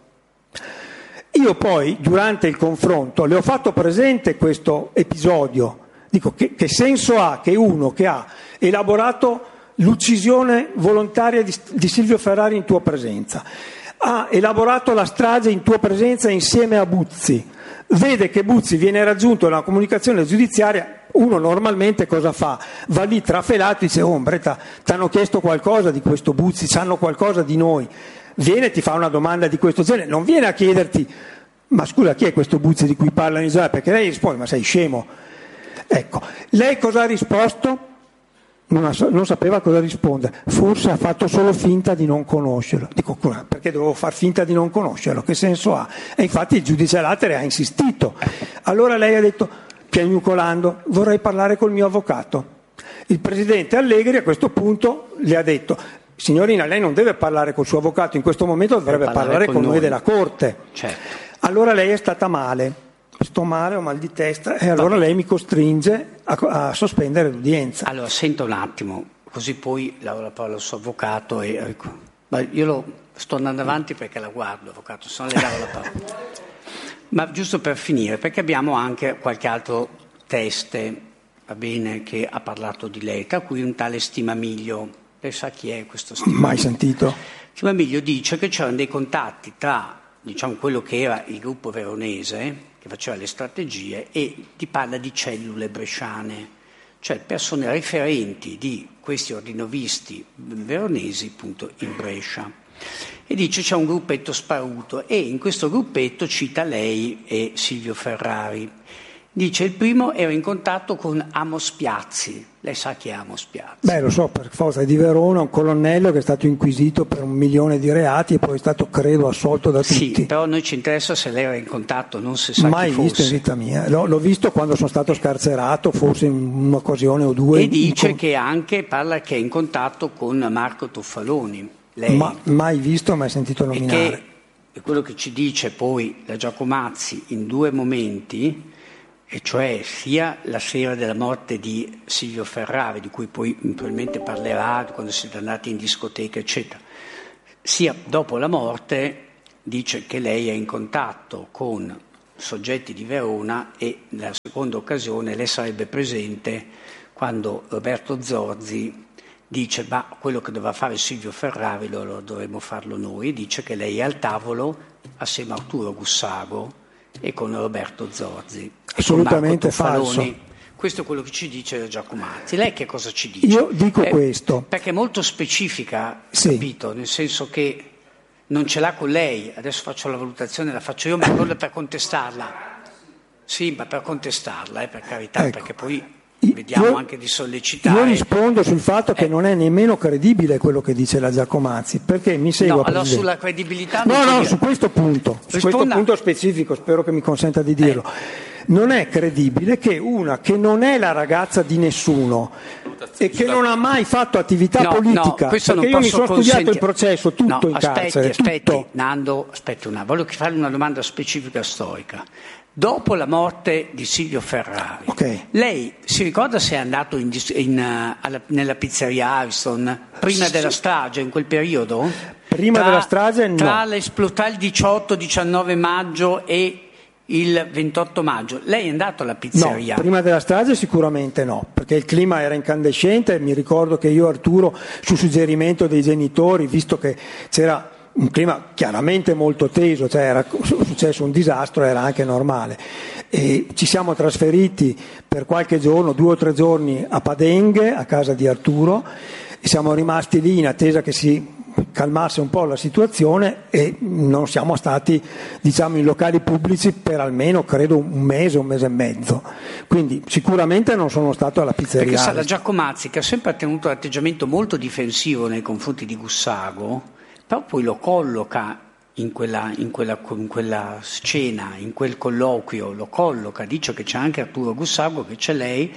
Io poi, durante il confronto, le ho fatto presente questo episodio. Dico, che senso ha che uno che ha elaborato l'uccisione volontaria di Silvio Ferrari in tua presenza, ha elaborato la strage in tua presenza insieme a Buzzi, vede che Buzzi viene raggiunto nella comunicazione giudiziaria, uno normalmente cosa fa? Va lì trafelato e dice: oh ombretta, ti hanno chiesto qualcosa di questo Buzzi, sanno qualcosa di noi. Viene e ti fa una domanda di questo genere, non viene a chiederti: ma scusa, chi è questo Buzzi di cui parlano i giornali? Perché lei risponde: ma sei scemo? Ecco, lei cosa ha risposto? Non sapeva cosa rispondere, forse ha fatto solo finta di non conoscerlo. Dico, perché dovevo far finta di non conoscerlo? Che senso ha? E infatti il giudice Alatere ha insistito. Allora lei ha detto, piagnucolando: vorrei parlare col mio avvocato. Il presidente Allegri a questo punto le ha detto: signorina, lei non deve parlare col suo avvocato in questo momento, dovrebbe parlare con noi della Corte. Certo. Allora lei è stata male. Sto male, ho mal di testa, e allora lei mi costringe a sospendere l'udienza. Allora, senta un attimo, così poi la parola al suo avvocato. Ma io sto andando avanti perché la guardo, avvocato, se no le davo la parola. Ma giusto per finire, perché abbiamo anche qualche altro teste, va bene, che ha parlato di lei, tra cui un tale Stimamiglio. Lei sa chi è questo Stimamiglio? Mai sentito. Stimamiglio dice che c'erano dei contatti tra, diciamo, quello che era il gruppo veronese, che faceva le strategie, e ti parla di cellule bresciane, cioè persone referenti di questi ordinovisti veronesi appunto in Brescia. E dice c'è un gruppetto sparuto, e in questo gruppetto cita lei e Silvio Ferrari, Dice il primo ero in contatto con Amos Piazzi. Lei sa chi è Amos Piazzi? Beh, lo so, per forza, è di Verona, un colonnello che è stato inquisito per 1 milione di reati e poi è stato, credo, assolto da tutti. Sì, però a noi ci interessa se lei era in contatto, non se sa mai chi fosse. Visto in vita mia. L'ho visto quando sono stato scarcerato, forse in un'occasione o due. E dice che anche parla che è in contatto con Marco Toffaloni. Lei. Mai visto, mai sentito nominare. E quello che ci dice poi la Giacomazzi in 2 momenti, e cioè sia la sera della morte di Silvio Ferrari, di cui poi probabilmente parlerà quando siete andati in discoteca, eccetera, sia dopo la morte, dice che lei è in contatto con soggetti di Verona e nella seconda occasione lei sarebbe presente quando Roberto Zorzi dice ma quello che doveva fare Silvio Ferrari lo dovremmo farlo noi, dice che lei è al tavolo assieme a Arturo Gussago e con Roberto Zorzi. Assolutamente falso. Questo è quello che ci dice Giacomazzi. Lei che cosa ci dice? Io dico questo. Perché è molto specifica, sì. Capito? Nel senso che non ce l'ha con lei. Adesso faccio la valutazione, la faccio io, ma non per contestarla. Sì, ma per contestarla, per carità, ecco. Perché poi vediamo anche di sollecitare. Io rispondo sul fatto che non è nemmeno credibile quello che dice la Giacomazzi, perché mi segua. No, allora sulla credibilità no, su questo punto, specifico, spero che mi consenta di dirlo. Non è credibile che una che non è la ragazza di nessuno e che non ha mai fatto attività politica, perché io mi sono studiato il processo tutto in carcere. Aspetti, Nando, voglio farle una domanda specifica storica. Dopo la morte di Silvio Ferrari, lei si ricorda se è andato nella pizzeria Ariston prima della strage, in quel periodo? Prima della strage no. Tra il 18-19 maggio e il 28 maggio. Lei è andato alla pizzeria? No, prima della strage sicuramente no, perché il clima era incandescente e mi ricordo che io e Arturo, su suggerimento dei genitori, visto che c'era un clima chiaramente molto teso, cioè era successo un disastro, era anche normale, e ci siamo trasferiti per qualche giorno, 2 o 3 giorni a Padenghe, a casa di Arturo, e siamo rimasti lì in attesa che si calmasse un po' la situazione e non siamo stati, diciamo, in locali pubblici per almeno, credo, un mese e mezzo. Quindi sicuramente non sono stato alla pizzeria. Perché sa, la Giacomazzi, che ha sempre tenuto un atteggiamento molto difensivo nei confronti di Gussago, però poi lo colloca in quella scena, in quel colloquio, lo colloca, dice che c'è anche Arturo Gussago, che c'è lei,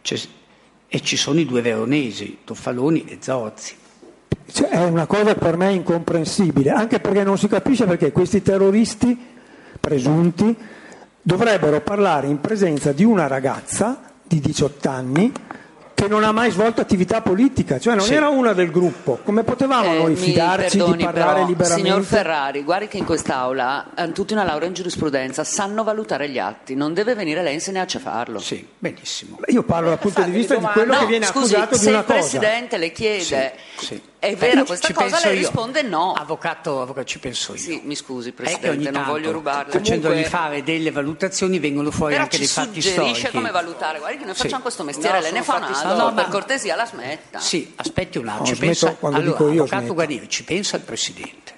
e ci sono i 2 veronesi, Toffaloni e Zorzi. È una cosa per me incomprensibile, anche perché non si capisce perché questi terroristi presunti dovrebbero parlare in presenza di una ragazza di 18 anni che non ha mai svolto attività politica, cioè non era una del gruppo. Come potevamo noi fidarci di parlare liberamente? Signor Ferrari, guardi che in quest'Aula hanno tutti una laurea in giurisprudenza, sanno valutare gli atti, non deve venire lei a insegnarci a farlo. Sì, benissimo. Io parlo dal punto di vista di quello che viene accusato di una cosa. Se il Presidente le chiede è vera questa cosa, lei risponde no. Avvocato, ci penso io. Sì, mi scusi Presidente, non voglio rubarle. Facendogli fare delle valutazioni vengono fuori anche dei fatti storici. Però ci suggerisce come valutare, guardi che noi facciamo questo mestiere, lei ne fa un altro, per cortesia la smetta. Sì, aspetti un attimo, avvocato Guarnieri, ci pensa il Presidente.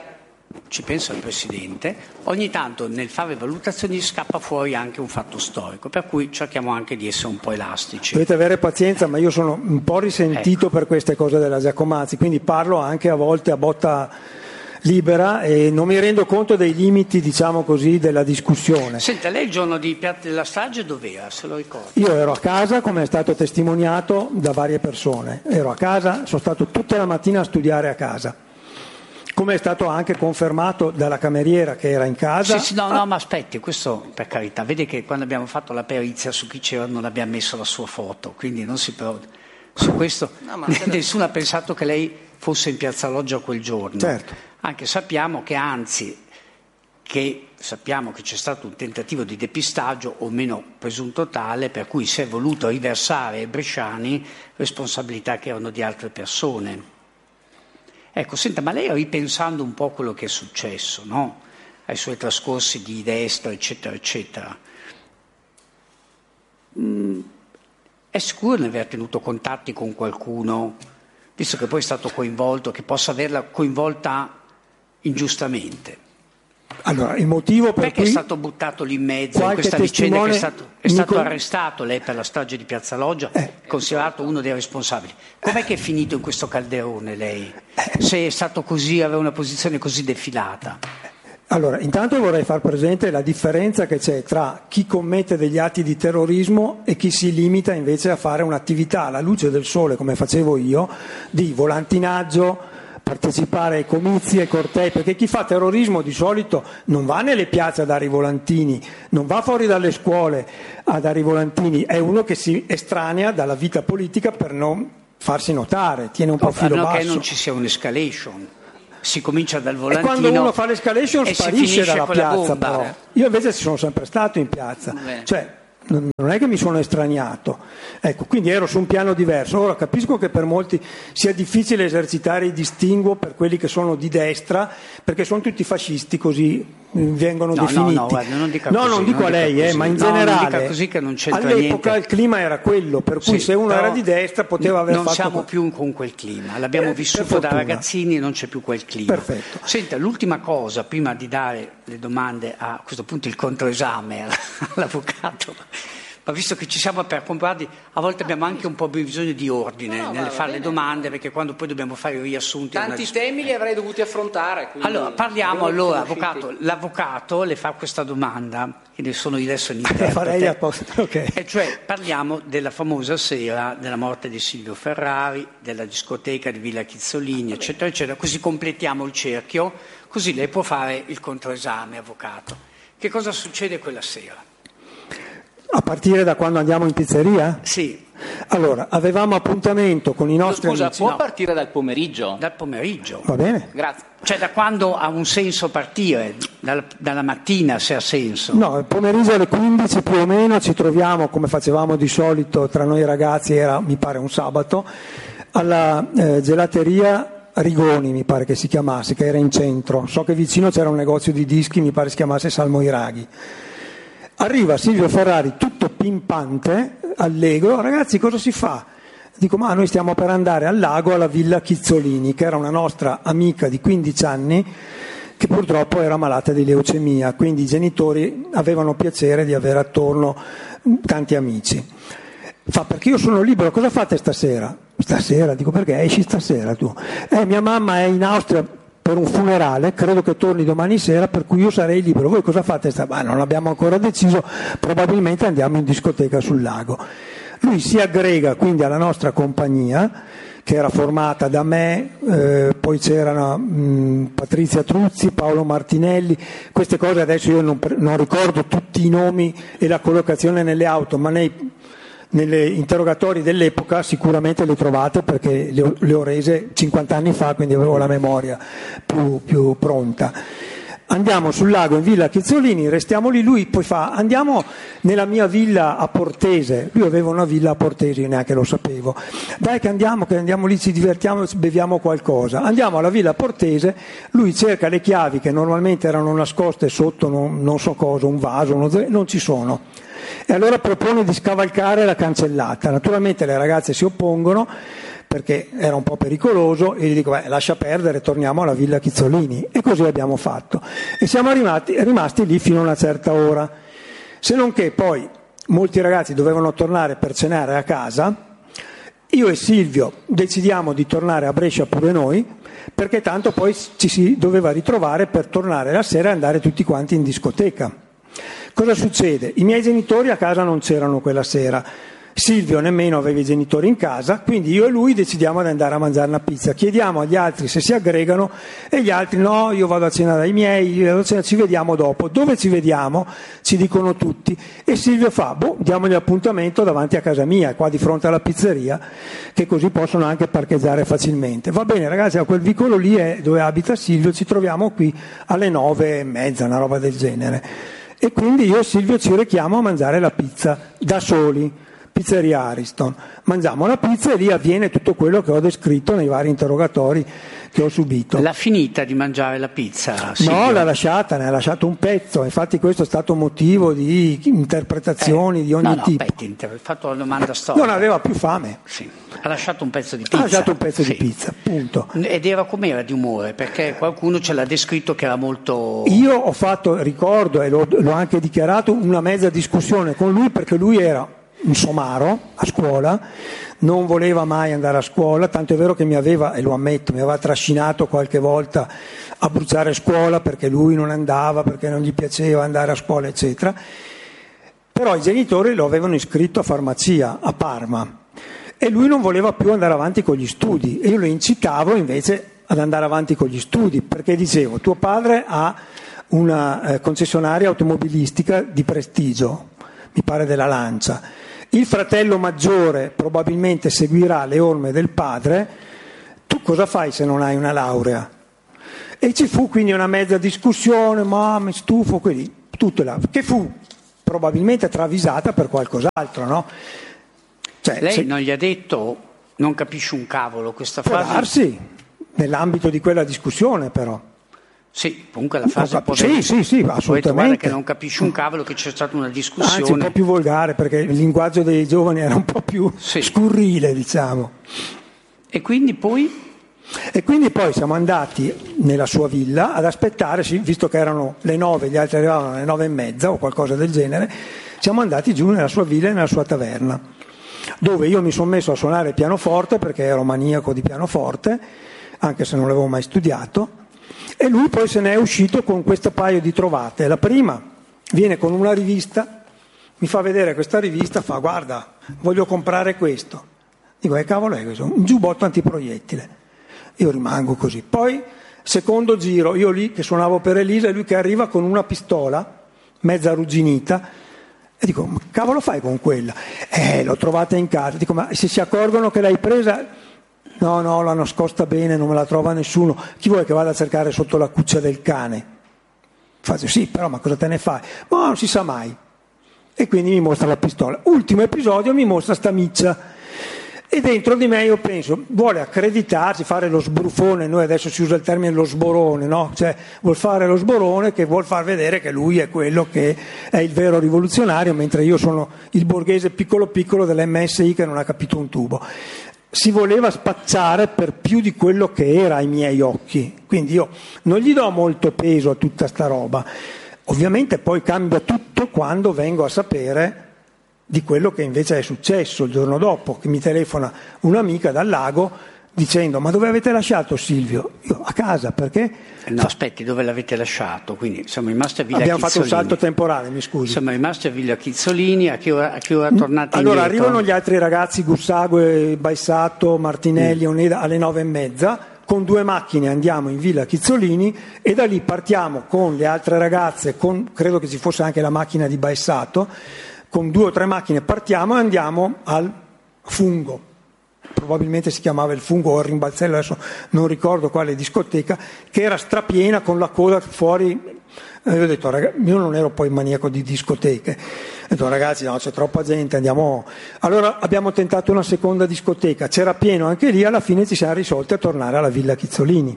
Ogni tanto nel fare valutazioni scappa fuori anche un fatto storico, per cui cerchiamo anche di essere un po' elastici. Dovete avere pazienza, ma io sono un po' risentito per queste cose della Giacomazzi, quindi parlo anche a volte a botta libera e non mi rendo conto dei limiti, diciamo così, della discussione. Senta, lei il giorno della strage dov'era, se lo ricorda? Io ero a casa, come è stato testimoniato da varie persone, ero a casa, sono stato tutta la mattina a studiare a casa, come è stato anche confermato dalla cameriera che era in casa. Sì, no, ma aspetti, questo per carità, vede che quando abbiamo fatto la perizia su chi c'era non abbiamo messo la sua foto, quindi non si può, su questo nessuno ha pensato che lei fosse in Piazza Loggia quel giorno. Certo. Anche sappiamo che c'è stato un tentativo di depistaggio, o meno presunto tale, per cui si è voluto riversare ai bresciani responsabilità che erano di altre persone. Ecco, senta, ma lei, ripensando un po' quello che è successo, no? Ai suoi trascorsi di destra, eccetera, eccetera, è sicuro di aver tenuto contatti con qualcuno, visto che poi è stato coinvolto, che possa averla coinvolta ingiustamente? Allora, il motivo per perché cui è stato buttato lì in mezzo in questa vicenda, che è stato arrestato lei per la strage di Piazza Loggia, considerato uno dei responsabili. Com'è che è finito in questo calderone lei? Se è stato così, aveva una posizione così defilata. Allora, intanto vorrei far presente la differenza che c'è tra chi commette degli atti di terrorismo e chi si limita invece a fare un'attività alla luce del sole, come facevo io, di volantinaggio, partecipare ai comizi, ai cortei, perché chi fa terrorismo di solito non va nelle piazze a dare i volantini, non va fuori dalle scuole a dare i volantini, è uno che si estranea dalla vita politica per non farsi notare, tiene un profilo basso. Che non ci sia un'escalation. Si comincia dal volantino e quando uno fa l'escalation sparisce dalla piazza, però. Io invece ci sono sempre stato in piazza, cioè non è che mi sono estraniato, ecco, quindi ero su un piano diverso. Ora capisco che per molti sia difficile esercitare il distinguo per quelli che sono di destra, perché sono tutti fascisti, così vengono definiti. Guarda, non dica così, non dico a lei, ma in generale non dica così, che non c'entra all'epoca niente. Il clima era quello, per cui se uno era di destra poteva aver non fatto... Non siamo più con quel clima, l'abbiamo vissuto da ragazzini e non c'è più quel clima. Perfetto. Senta, l'ultima cosa, prima di dare le domande a questo punto il controesame all'avvocato, ma visto che ci siamo per comprarli, a volte abbiamo anche un po' bisogno di ordine nel fare le domande, perché quando poi dobbiamo fare i riassunti... Tanti temi li avrei dovuti affrontare. Allora, parliamo avvocato. L'avvocato le fa questa domanda, che ne sono adesso in interprete. Farei apposta, ok. E cioè, parliamo della famosa sera della morte di Silvio Ferrari, della discoteca di Villa Chizzolini, eccetera, eccetera, così completiamo il cerchio, così lei può fare il controesame, avvocato. Che cosa succede quella sera? A partire da quando andiamo in pizzeria? Sì. Allora, avevamo appuntamento con i nostri amici. Può partire dal pomeriggio? Dal pomeriggio. Va bene. Grazie. Cioè da quando ha un senso partire? Dalla mattina, se ha senso? No, il pomeriggio alle 15 più o meno ci troviamo, come facevamo di solito tra noi ragazzi, era mi pare un sabato, alla gelateria Rigoni, mi pare che si chiamasse, che era in centro. So che vicino c'era un negozio di dischi, mi pare si chiamasse Salmo Iraghi. Arriva Silvio Ferrari tutto pimpante, allegro, ragazzi cosa si fa? Dico, ma noi stiamo per andare al lago alla Villa Chizzolini, che era una nostra amica di 15 anni che purtroppo era malata di leucemia, quindi i genitori avevano piacere di avere attorno tanti amici. Fa, perché io sono libero, cosa fate stasera? Stasera? Dico, perché esci stasera tu? Mia mamma è in Austria per un funerale, credo che torni domani sera, per cui io sarei libero. Voi cosa fate? Non abbiamo ancora deciso, probabilmente andiamo in discoteca sul lago. Lui si aggrega quindi alla nostra compagnia, che era formata da me, poi c'erano Patrizia Truzzi, Paolo Martinelli, queste cose adesso io non ricordo tutti i nomi e la collocazione nelle auto, ma nelle interrogatori dell'epoca sicuramente le trovate, perché le ho rese 50 anni fa, quindi avevo la memoria più pronta. Andiamo sul lago in Villa Chizzolini, restiamo lì, lui poi fa, andiamo nella mia villa a Portese, lui aveva una villa a Portese, io neanche lo sapevo, dai che andiamo lì, ci divertiamo, beviamo qualcosa, andiamo alla villa Portese, lui cerca le chiavi che normalmente erano nascoste sotto non so cosa, un vaso, non ci sono. E allora propone di scavalcare la cancellata. Naturalmente le ragazze si oppongono perché era un po' pericoloso e gli dico lascia perdere, torniamo alla Villa Chizzolini, e così abbiamo fatto e siamo rimasti lì fino a una certa ora, se non che poi molti ragazzi dovevano tornare per cenare a casa. Io e Silvio decidiamo di tornare a Brescia pure noi, perché tanto poi ci si doveva ritrovare per tornare la sera e andare tutti quanti in discoteca. Cosa succede? I miei genitori a casa non c'erano quella sera, Silvio nemmeno aveva i genitori in casa, quindi io e lui decidiamo di andare a mangiare una pizza, chiediamo agli altri se si aggregano e gli altri no, io vado a cena dai miei, ci vediamo dopo. Dove ci vediamo? Ci dicono tutti, e Silvio fa, diamogli appuntamento davanti a casa mia, qua di fronte alla pizzeria, che così possono anche parcheggiare facilmente. Va bene ragazzi, a quel vicolo lì è dove abita Silvio, ci troviamo qui alle 9:30, una roba del genere. E quindi io e Silvio ci rechiamo a mangiare la pizza da soli, pizzeria Ariston. Mangiamo la pizza e lì avviene tutto quello che ho descritto nei vari interrogatori che ho subito. L'ha finita di mangiare la pizza? Silvio? No, l'ha lasciata, ne ha lasciato un pezzo, infatti questo è stato motivo di interpretazioni di ogni tipo. Ho fatto la domanda storica. Non aveva più fame. Sì. Ha lasciato un pezzo di pizza. Ha lasciato un pezzo di pizza, punto. Ed era com'era di umore? Perché qualcuno ce l'ha descritto che era molto... Io ho fatto, ricordo, e l'ho anche dichiarato, una mezza discussione con lui, perché lui era un somaro a scuola, non voleva mai andare a scuola, tanto è vero che mi aveva, e lo ammetto, mi aveva trascinato qualche volta a bruciare scuola perché lui non andava, perché non gli piaceva andare a scuola, eccetera. Però i genitori lo avevano iscritto a farmacia a Parma e lui non voleva più andare avanti con gli studi e io lo incitavo invece ad andare avanti con gli studi, perché dicevo: tuo padre ha una concessionaria automobilistica di prestigio, mi pare della Lancia, il fratello maggiore probabilmente seguirà le orme del padre, tu cosa fai se non hai una laurea? E ci fu quindi una mezza discussione, ma mi stufo, quelli, tutto là, che fu probabilmente travisata per qualcos'altro, no? Cioè, lei non gli ha detto non capisci un cavolo questa frase? Può darsi, nell'ambito di quella discussione però. Sì, comunque la frase può sì, assolutamente. Guarda che non capisci un cavolo, che c'è stata una discussione. Anzi, un po' più volgare, perché il linguaggio dei giovani era un po' più scurrile, diciamo. E quindi poi siamo andati nella sua villa ad aspettare, visto che erano le 9, gli altri arrivavano alle 9:30 o qualcosa del genere, siamo andati giù nella sua villa e nella sua taverna, dove io mi sono messo a suonare il pianoforte perché ero maniaco di pianoforte, anche se non l'avevo mai studiato. E lui poi se ne è uscito con questo paio di trovate. La prima viene con una rivista, mi fa vedere questa rivista, fa: guarda, voglio comprare questo. Dico: che cavolo è questo? Un giubbotto antiproiettile. Io rimango così. Poi, secondo giro, io lì che suonavo per Elisa e lui che arriva con una pistola, mezza arrugginita, e dico: ma cavolo fai con quella? L'ho trovata in casa. Dico: ma se si accorgono che l'hai presa... No, l'ha nascosta bene, non me la trova nessuno. Chi vuoi che vada a cercare sotto la cuccia del cane? Faccio: sì, però ma cosa te ne fai? Ma non si sa mai. E quindi mi mostra la pistola. Ultimo episodio, mi mostra sta miccia. E dentro di me io penso, vuole accreditarsi, fare lo sbruffone, noi adesso si usa il termine lo sborone, no? Cioè vuol fare lo sborone che vuol far vedere che lui è quello che è il vero rivoluzionario, mentre io sono il borghese piccolo piccolo dell'MSI che non ha capito un tubo. Si voleva spacciare per più di quello che era ai miei occhi, quindi io non gli do molto peso a tutta sta roba. Ovviamente poi cambia tutto quando vengo a sapere di quello che invece è successo il giorno dopo, che mi telefona un'amica dal lago dicendo: ma dove avete lasciato Silvio? Io: a casa. Perché? No, aspetti, dove l'avete lasciato? Quindi siamo rimasti a Villa Abbiamo Chizzolini. Fatto un salto temporale, mi scusi. Siamo rimasti a Villa Chizzolini, a che ora tornate allora, indietro? arrivano gli altri ragazzi, Gussague, Baissato, Martinelli, Oneda, alle 9:30, con 2 macchine andiamo in Villa Chizzolini e da lì partiamo con le altre ragazze, credo che ci fosse anche la macchina di Baissato, con 2 o 3 macchine partiamo e andiamo al Fungo. Probabilmente si chiamava il Fungo o il Rimbalzello, adesso non ricordo quale discoteca, che era strapiena con la coda fuori. Io ho detto: io non ero poi maniaco di discoteche, ho detto: ragazzi, no, c'è troppa gente, andiamo. Allora abbiamo tentato una seconda discoteca, c'era pieno anche lì, alla fine ci siamo risolti a tornare alla Villa Chizzolini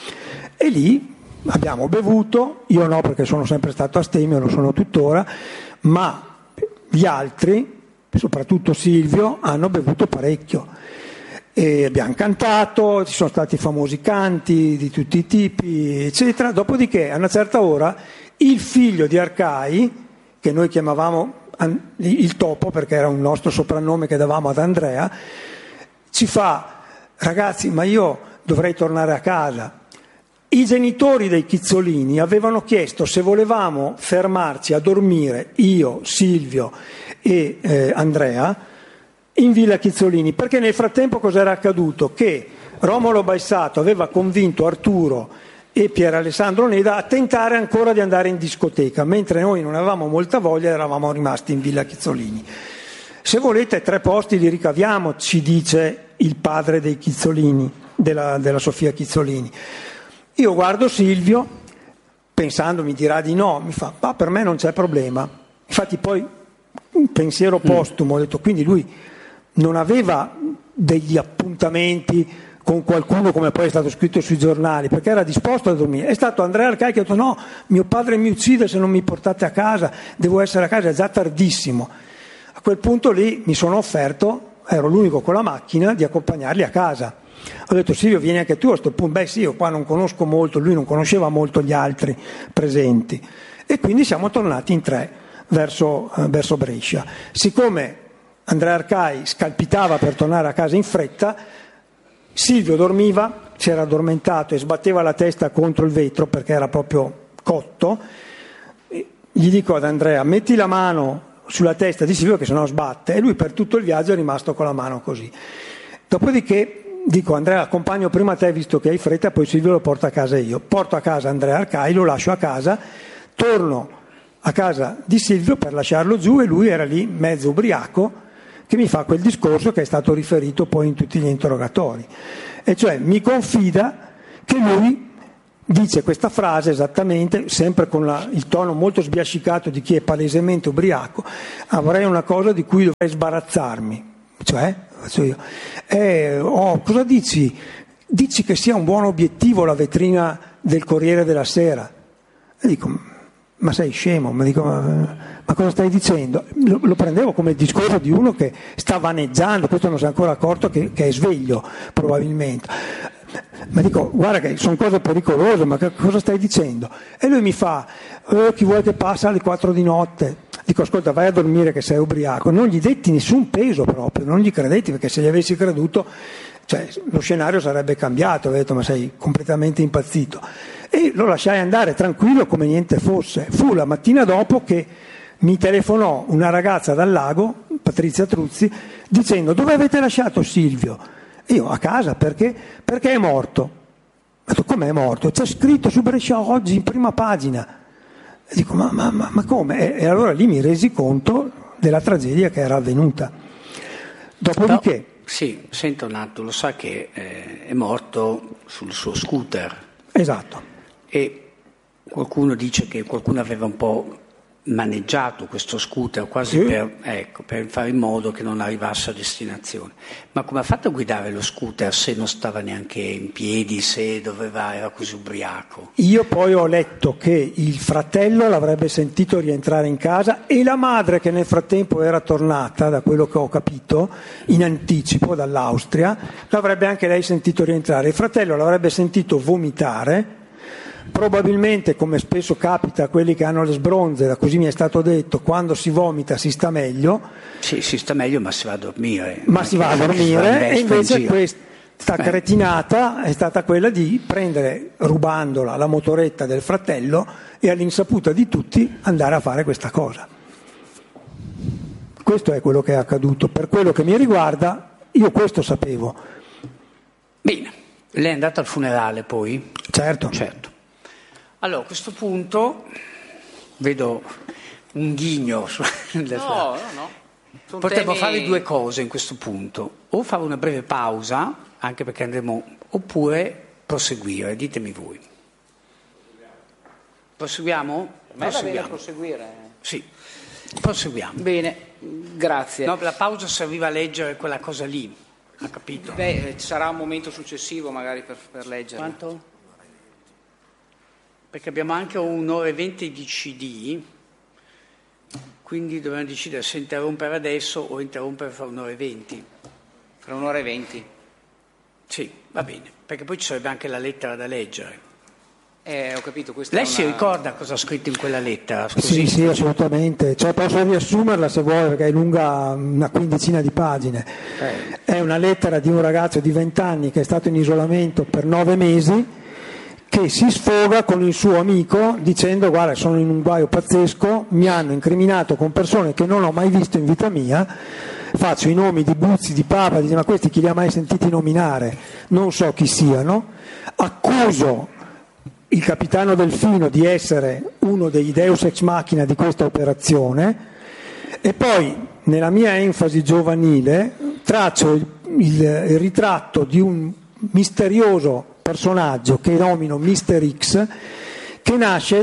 e lì abbiamo bevuto, io no perché sono sempre stato astemio, lo sono tuttora, ma gli altri, soprattutto Silvio, hanno bevuto parecchio. E abbiamo cantato, ci sono stati famosi canti di tutti i tipi, eccetera. Dopodiché, a una certa ora, il figlio di Arcai, che noi chiamavamo il Topo, perché era un nostro soprannome che davamo ad Andrea, ci fa: ragazzi, ma io dovrei tornare a casa. I genitori dei Chizzolini avevano chiesto se volevamo fermarci a dormire, io, Silvio e Andrea, in Villa Chizzolini, perché nel frattempo cos'era accaduto? Che Romolo Baissato aveva convinto Arturo e Pier Alessandro Neda a tentare ancora di andare in discoteca, mentre noi non avevamo molta voglia e eravamo rimasti in Villa Chizzolini. Se volete 3 posti li ricaviamo, ci dice il padre dei Chizzolini, della Sofia Chizzolini. Io guardo Silvio, pensando mi dirà di no, mi fa: ma per me non c'è problema. Infatti poi un pensiero postumo, ho detto, quindi lui non aveva degli appuntamenti con qualcuno come poi è stato scritto sui giornali, perché era disposto a dormire. È stato Andrea Arcai che ha detto no, mio padre mi uccide se non mi portate a casa, devo essere a casa, è già tardissimo. A quel punto lì mi sono offerto, ero l'unico con la macchina, di accompagnarli a casa. Ho detto Silvio vieni anche tu a sto punto, beh sì, io qua non conosco molto, lui non conosceva molto gli altri presenti, e quindi siamo tornati in 3 verso Brescia. Siccome Andrea Arcai scalpitava per tornare a casa in fretta, Silvio dormiva, si era addormentato e sbatteva la testa contro il vetro perché era proprio cotto. Gli dico ad Andrea metti la mano sulla testa di Silvio che sennò sbatte, e lui per tutto il viaggio è rimasto con la mano così. Dopodiché dico Andrea accompagno prima te visto che hai fretta, poi Silvio lo porta a casa io. Porto a casa Andrea Arcai, lo lascio a casa, torno a casa di Silvio per lasciarlo giù e lui era lì mezzo ubriaco che mi fa quel discorso che è stato riferito poi in tutti gli interrogatori, e cioè mi confida che lui dice questa frase esattamente, sempre con il tono molto sbiascicato di chi è palesemente ubriaco, avrei una cosa di cui dovrei sbarazzarmi, cioè faccio io, cosa dici? Dici che sia un buon obiettivo la vetrina del Corriere della Sera? E dico ma sei scemo, ma cosa stai dicendo? Lo prendevo come il discorso di uno che sta vaneggiando, questo non si è ancora accorto che è sveglio probabilmente, ma dico guarda che sono cose pericolose, ma cosa stai dicendo? E lui mi fa chi vuoi che passa alle 4 di notte? Dico ascolta vai a dormire che sei ubriaco, non gli detti nessun peso proprio, non gli credetti, perché se gli avessi creduto cioè, lo scenario sarebbe cambiato, ho detto ma sei completamente impazzito. E lo lasciai andare tranquillo come niente fosse. Fu la mattina dopo che mi telefonò una ragazza dal lago, Patrizia Truzzi, dicendo dove avete lasciato Silvio? E io a casa, perché? Perché è morto. Ho detto com'è morto? C'è scritto su Brescia Oggi in prima pagina. E dico ma come? E allora lì mi resi conto della tragedia che era avvenuta. Dopodiché... No, sì, senta un attimo, lo sa che è morto sul suo scooter. Esatto. E qualcuno dice che qualcuno aveva un po' maneggiato questo scooter quasi per fare in modo che non arrivasse a destinazione. Ma come ha fatto a guidare lo scooter se non stava neanche in piedi, se era così ubriaco? Io poi ho letto che il fratello l'avrebbe sentito rientrare in casa e la madre, che nel frattempo era tornata, da quello che ho capito, in anticipo dall'Austria, l'avrebbe anche lei sentito rientrare. Il fratello l'avrebbe sentito vomitare. Probabilmente, come spesso capita a quelli che hanno le sbronze, così mi è stato detto, quando si vomita si sta meglio. Sì, si sta meglio, ma si va a dormire. Ma si va a dormire, e invece questa cretinata è stata quella di prendere, rubandola, la motoretta del fratello e all'insaputa di tutti andare a fare questa cosa. Questo è quello che è accaduto. Per quello che mi riguarda, io questo sapevo. Bene, lei è andata al funerale poi? Certo. Allora, a questo punto vedo un ghigno. No. Potremmo fare 2 cose in questo punto. O fare una breve pausa, anche perché andremo, oppure proseguire. Ditemi voi. Proseguiamo? Per me va bene proseguire. Sì, proseguiamo. Bene, grazie. No, la pausa serviva a leggere quella cosa lì, ha capito? Beh, ci sarà un momento successivo magari per leggere. Quanto? Perché abbiamo anche un'ora e 20 di CD, quindi dobbiamo decidere se interrompere adesso o interrompere fra un'ora e 20. Fra un'ora e 20? Sì, va bene, perché poi ci sarebbe anche la lettera da leggere. Ho capito. Lei si ricorda cosa ha scritto in quella lettera? Scusi. Sì, assolutamente. Cioè, posso riassumerla se vuole, perché è lunga una quindicina di pagine. È una lettera di un ragazzo di 20 anni che è stato in isolamento per 9 mesi, che si sfoga con il suo amico dicendo guarda sono in un guaio pazzesco, mi hanno incriminato con persone che non ho mai visto in vita mia, faccio i nomi di Buzzi, di Papa, dice ma questi chi li ha mai sentiti nominare? Non so chi siano, accuso il capitano Delfino di essere uno dei deus ex machina di questa operazione e poi nella mia enfasi giovanile traccio il ritratto di un misterioso personaggio che nomino Mr. X, che nasce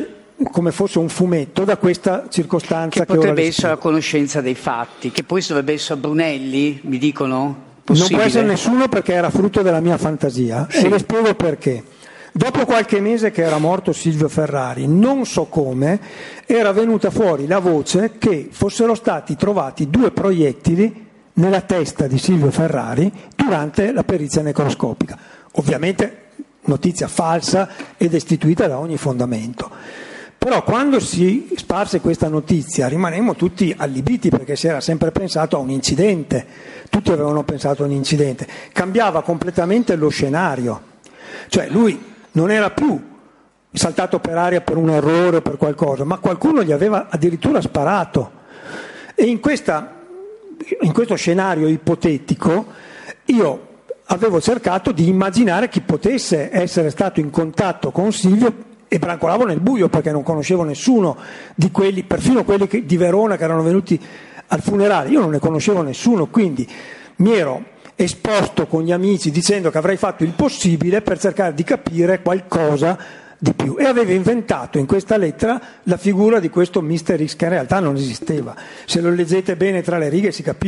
come fosse un fumetto da questa circostanza che potrebbe essere a conoscenza dei fatti, che poi dovrebbe essere Brunelli, mi dicono? Possibile? Non può essere nessuno, perché era frutto della mia fantasia, sì. E le spiego perché. Dopo qualche mese che era morto Silvio Ferrari, non so come, era venuta fuori la voce che fossero stati trovati 2 proiettili nella testa di Silvio Ferrari durante la perizia necroscopica. Ovviamente notizia falsa e destituita da ogni fondamento. Però quando si sparse questa notizia rimanemmo tutti allibiti, perché si era sempre pensato a un incidente, tutti avevano pensato a un incidente, cambiava completamente lo scenario, cioè lui non era più saltato per aria per un errore o per qualcosa, ma qualcuno gli aveva addirittura sparato. E in questo scenario ipotetico io avevo cercato di immaginare chi potesse essere stato in contatto con Silvio, e brancolavo nel buio perché non conoscevo nessuno di quelli, perfino quelli di Verona che erano venuti al funerale, io non ne conoscevo nessuno, quindi mi ero esposto con gli amici dicendo che avrei fatto il possibile per cercare di capire qualcosa di più, e avevo inventato in questa lettera la figura di questo Mr. X, che in realtà non esisteva. Se lo leggete bene tra le righe si capisce.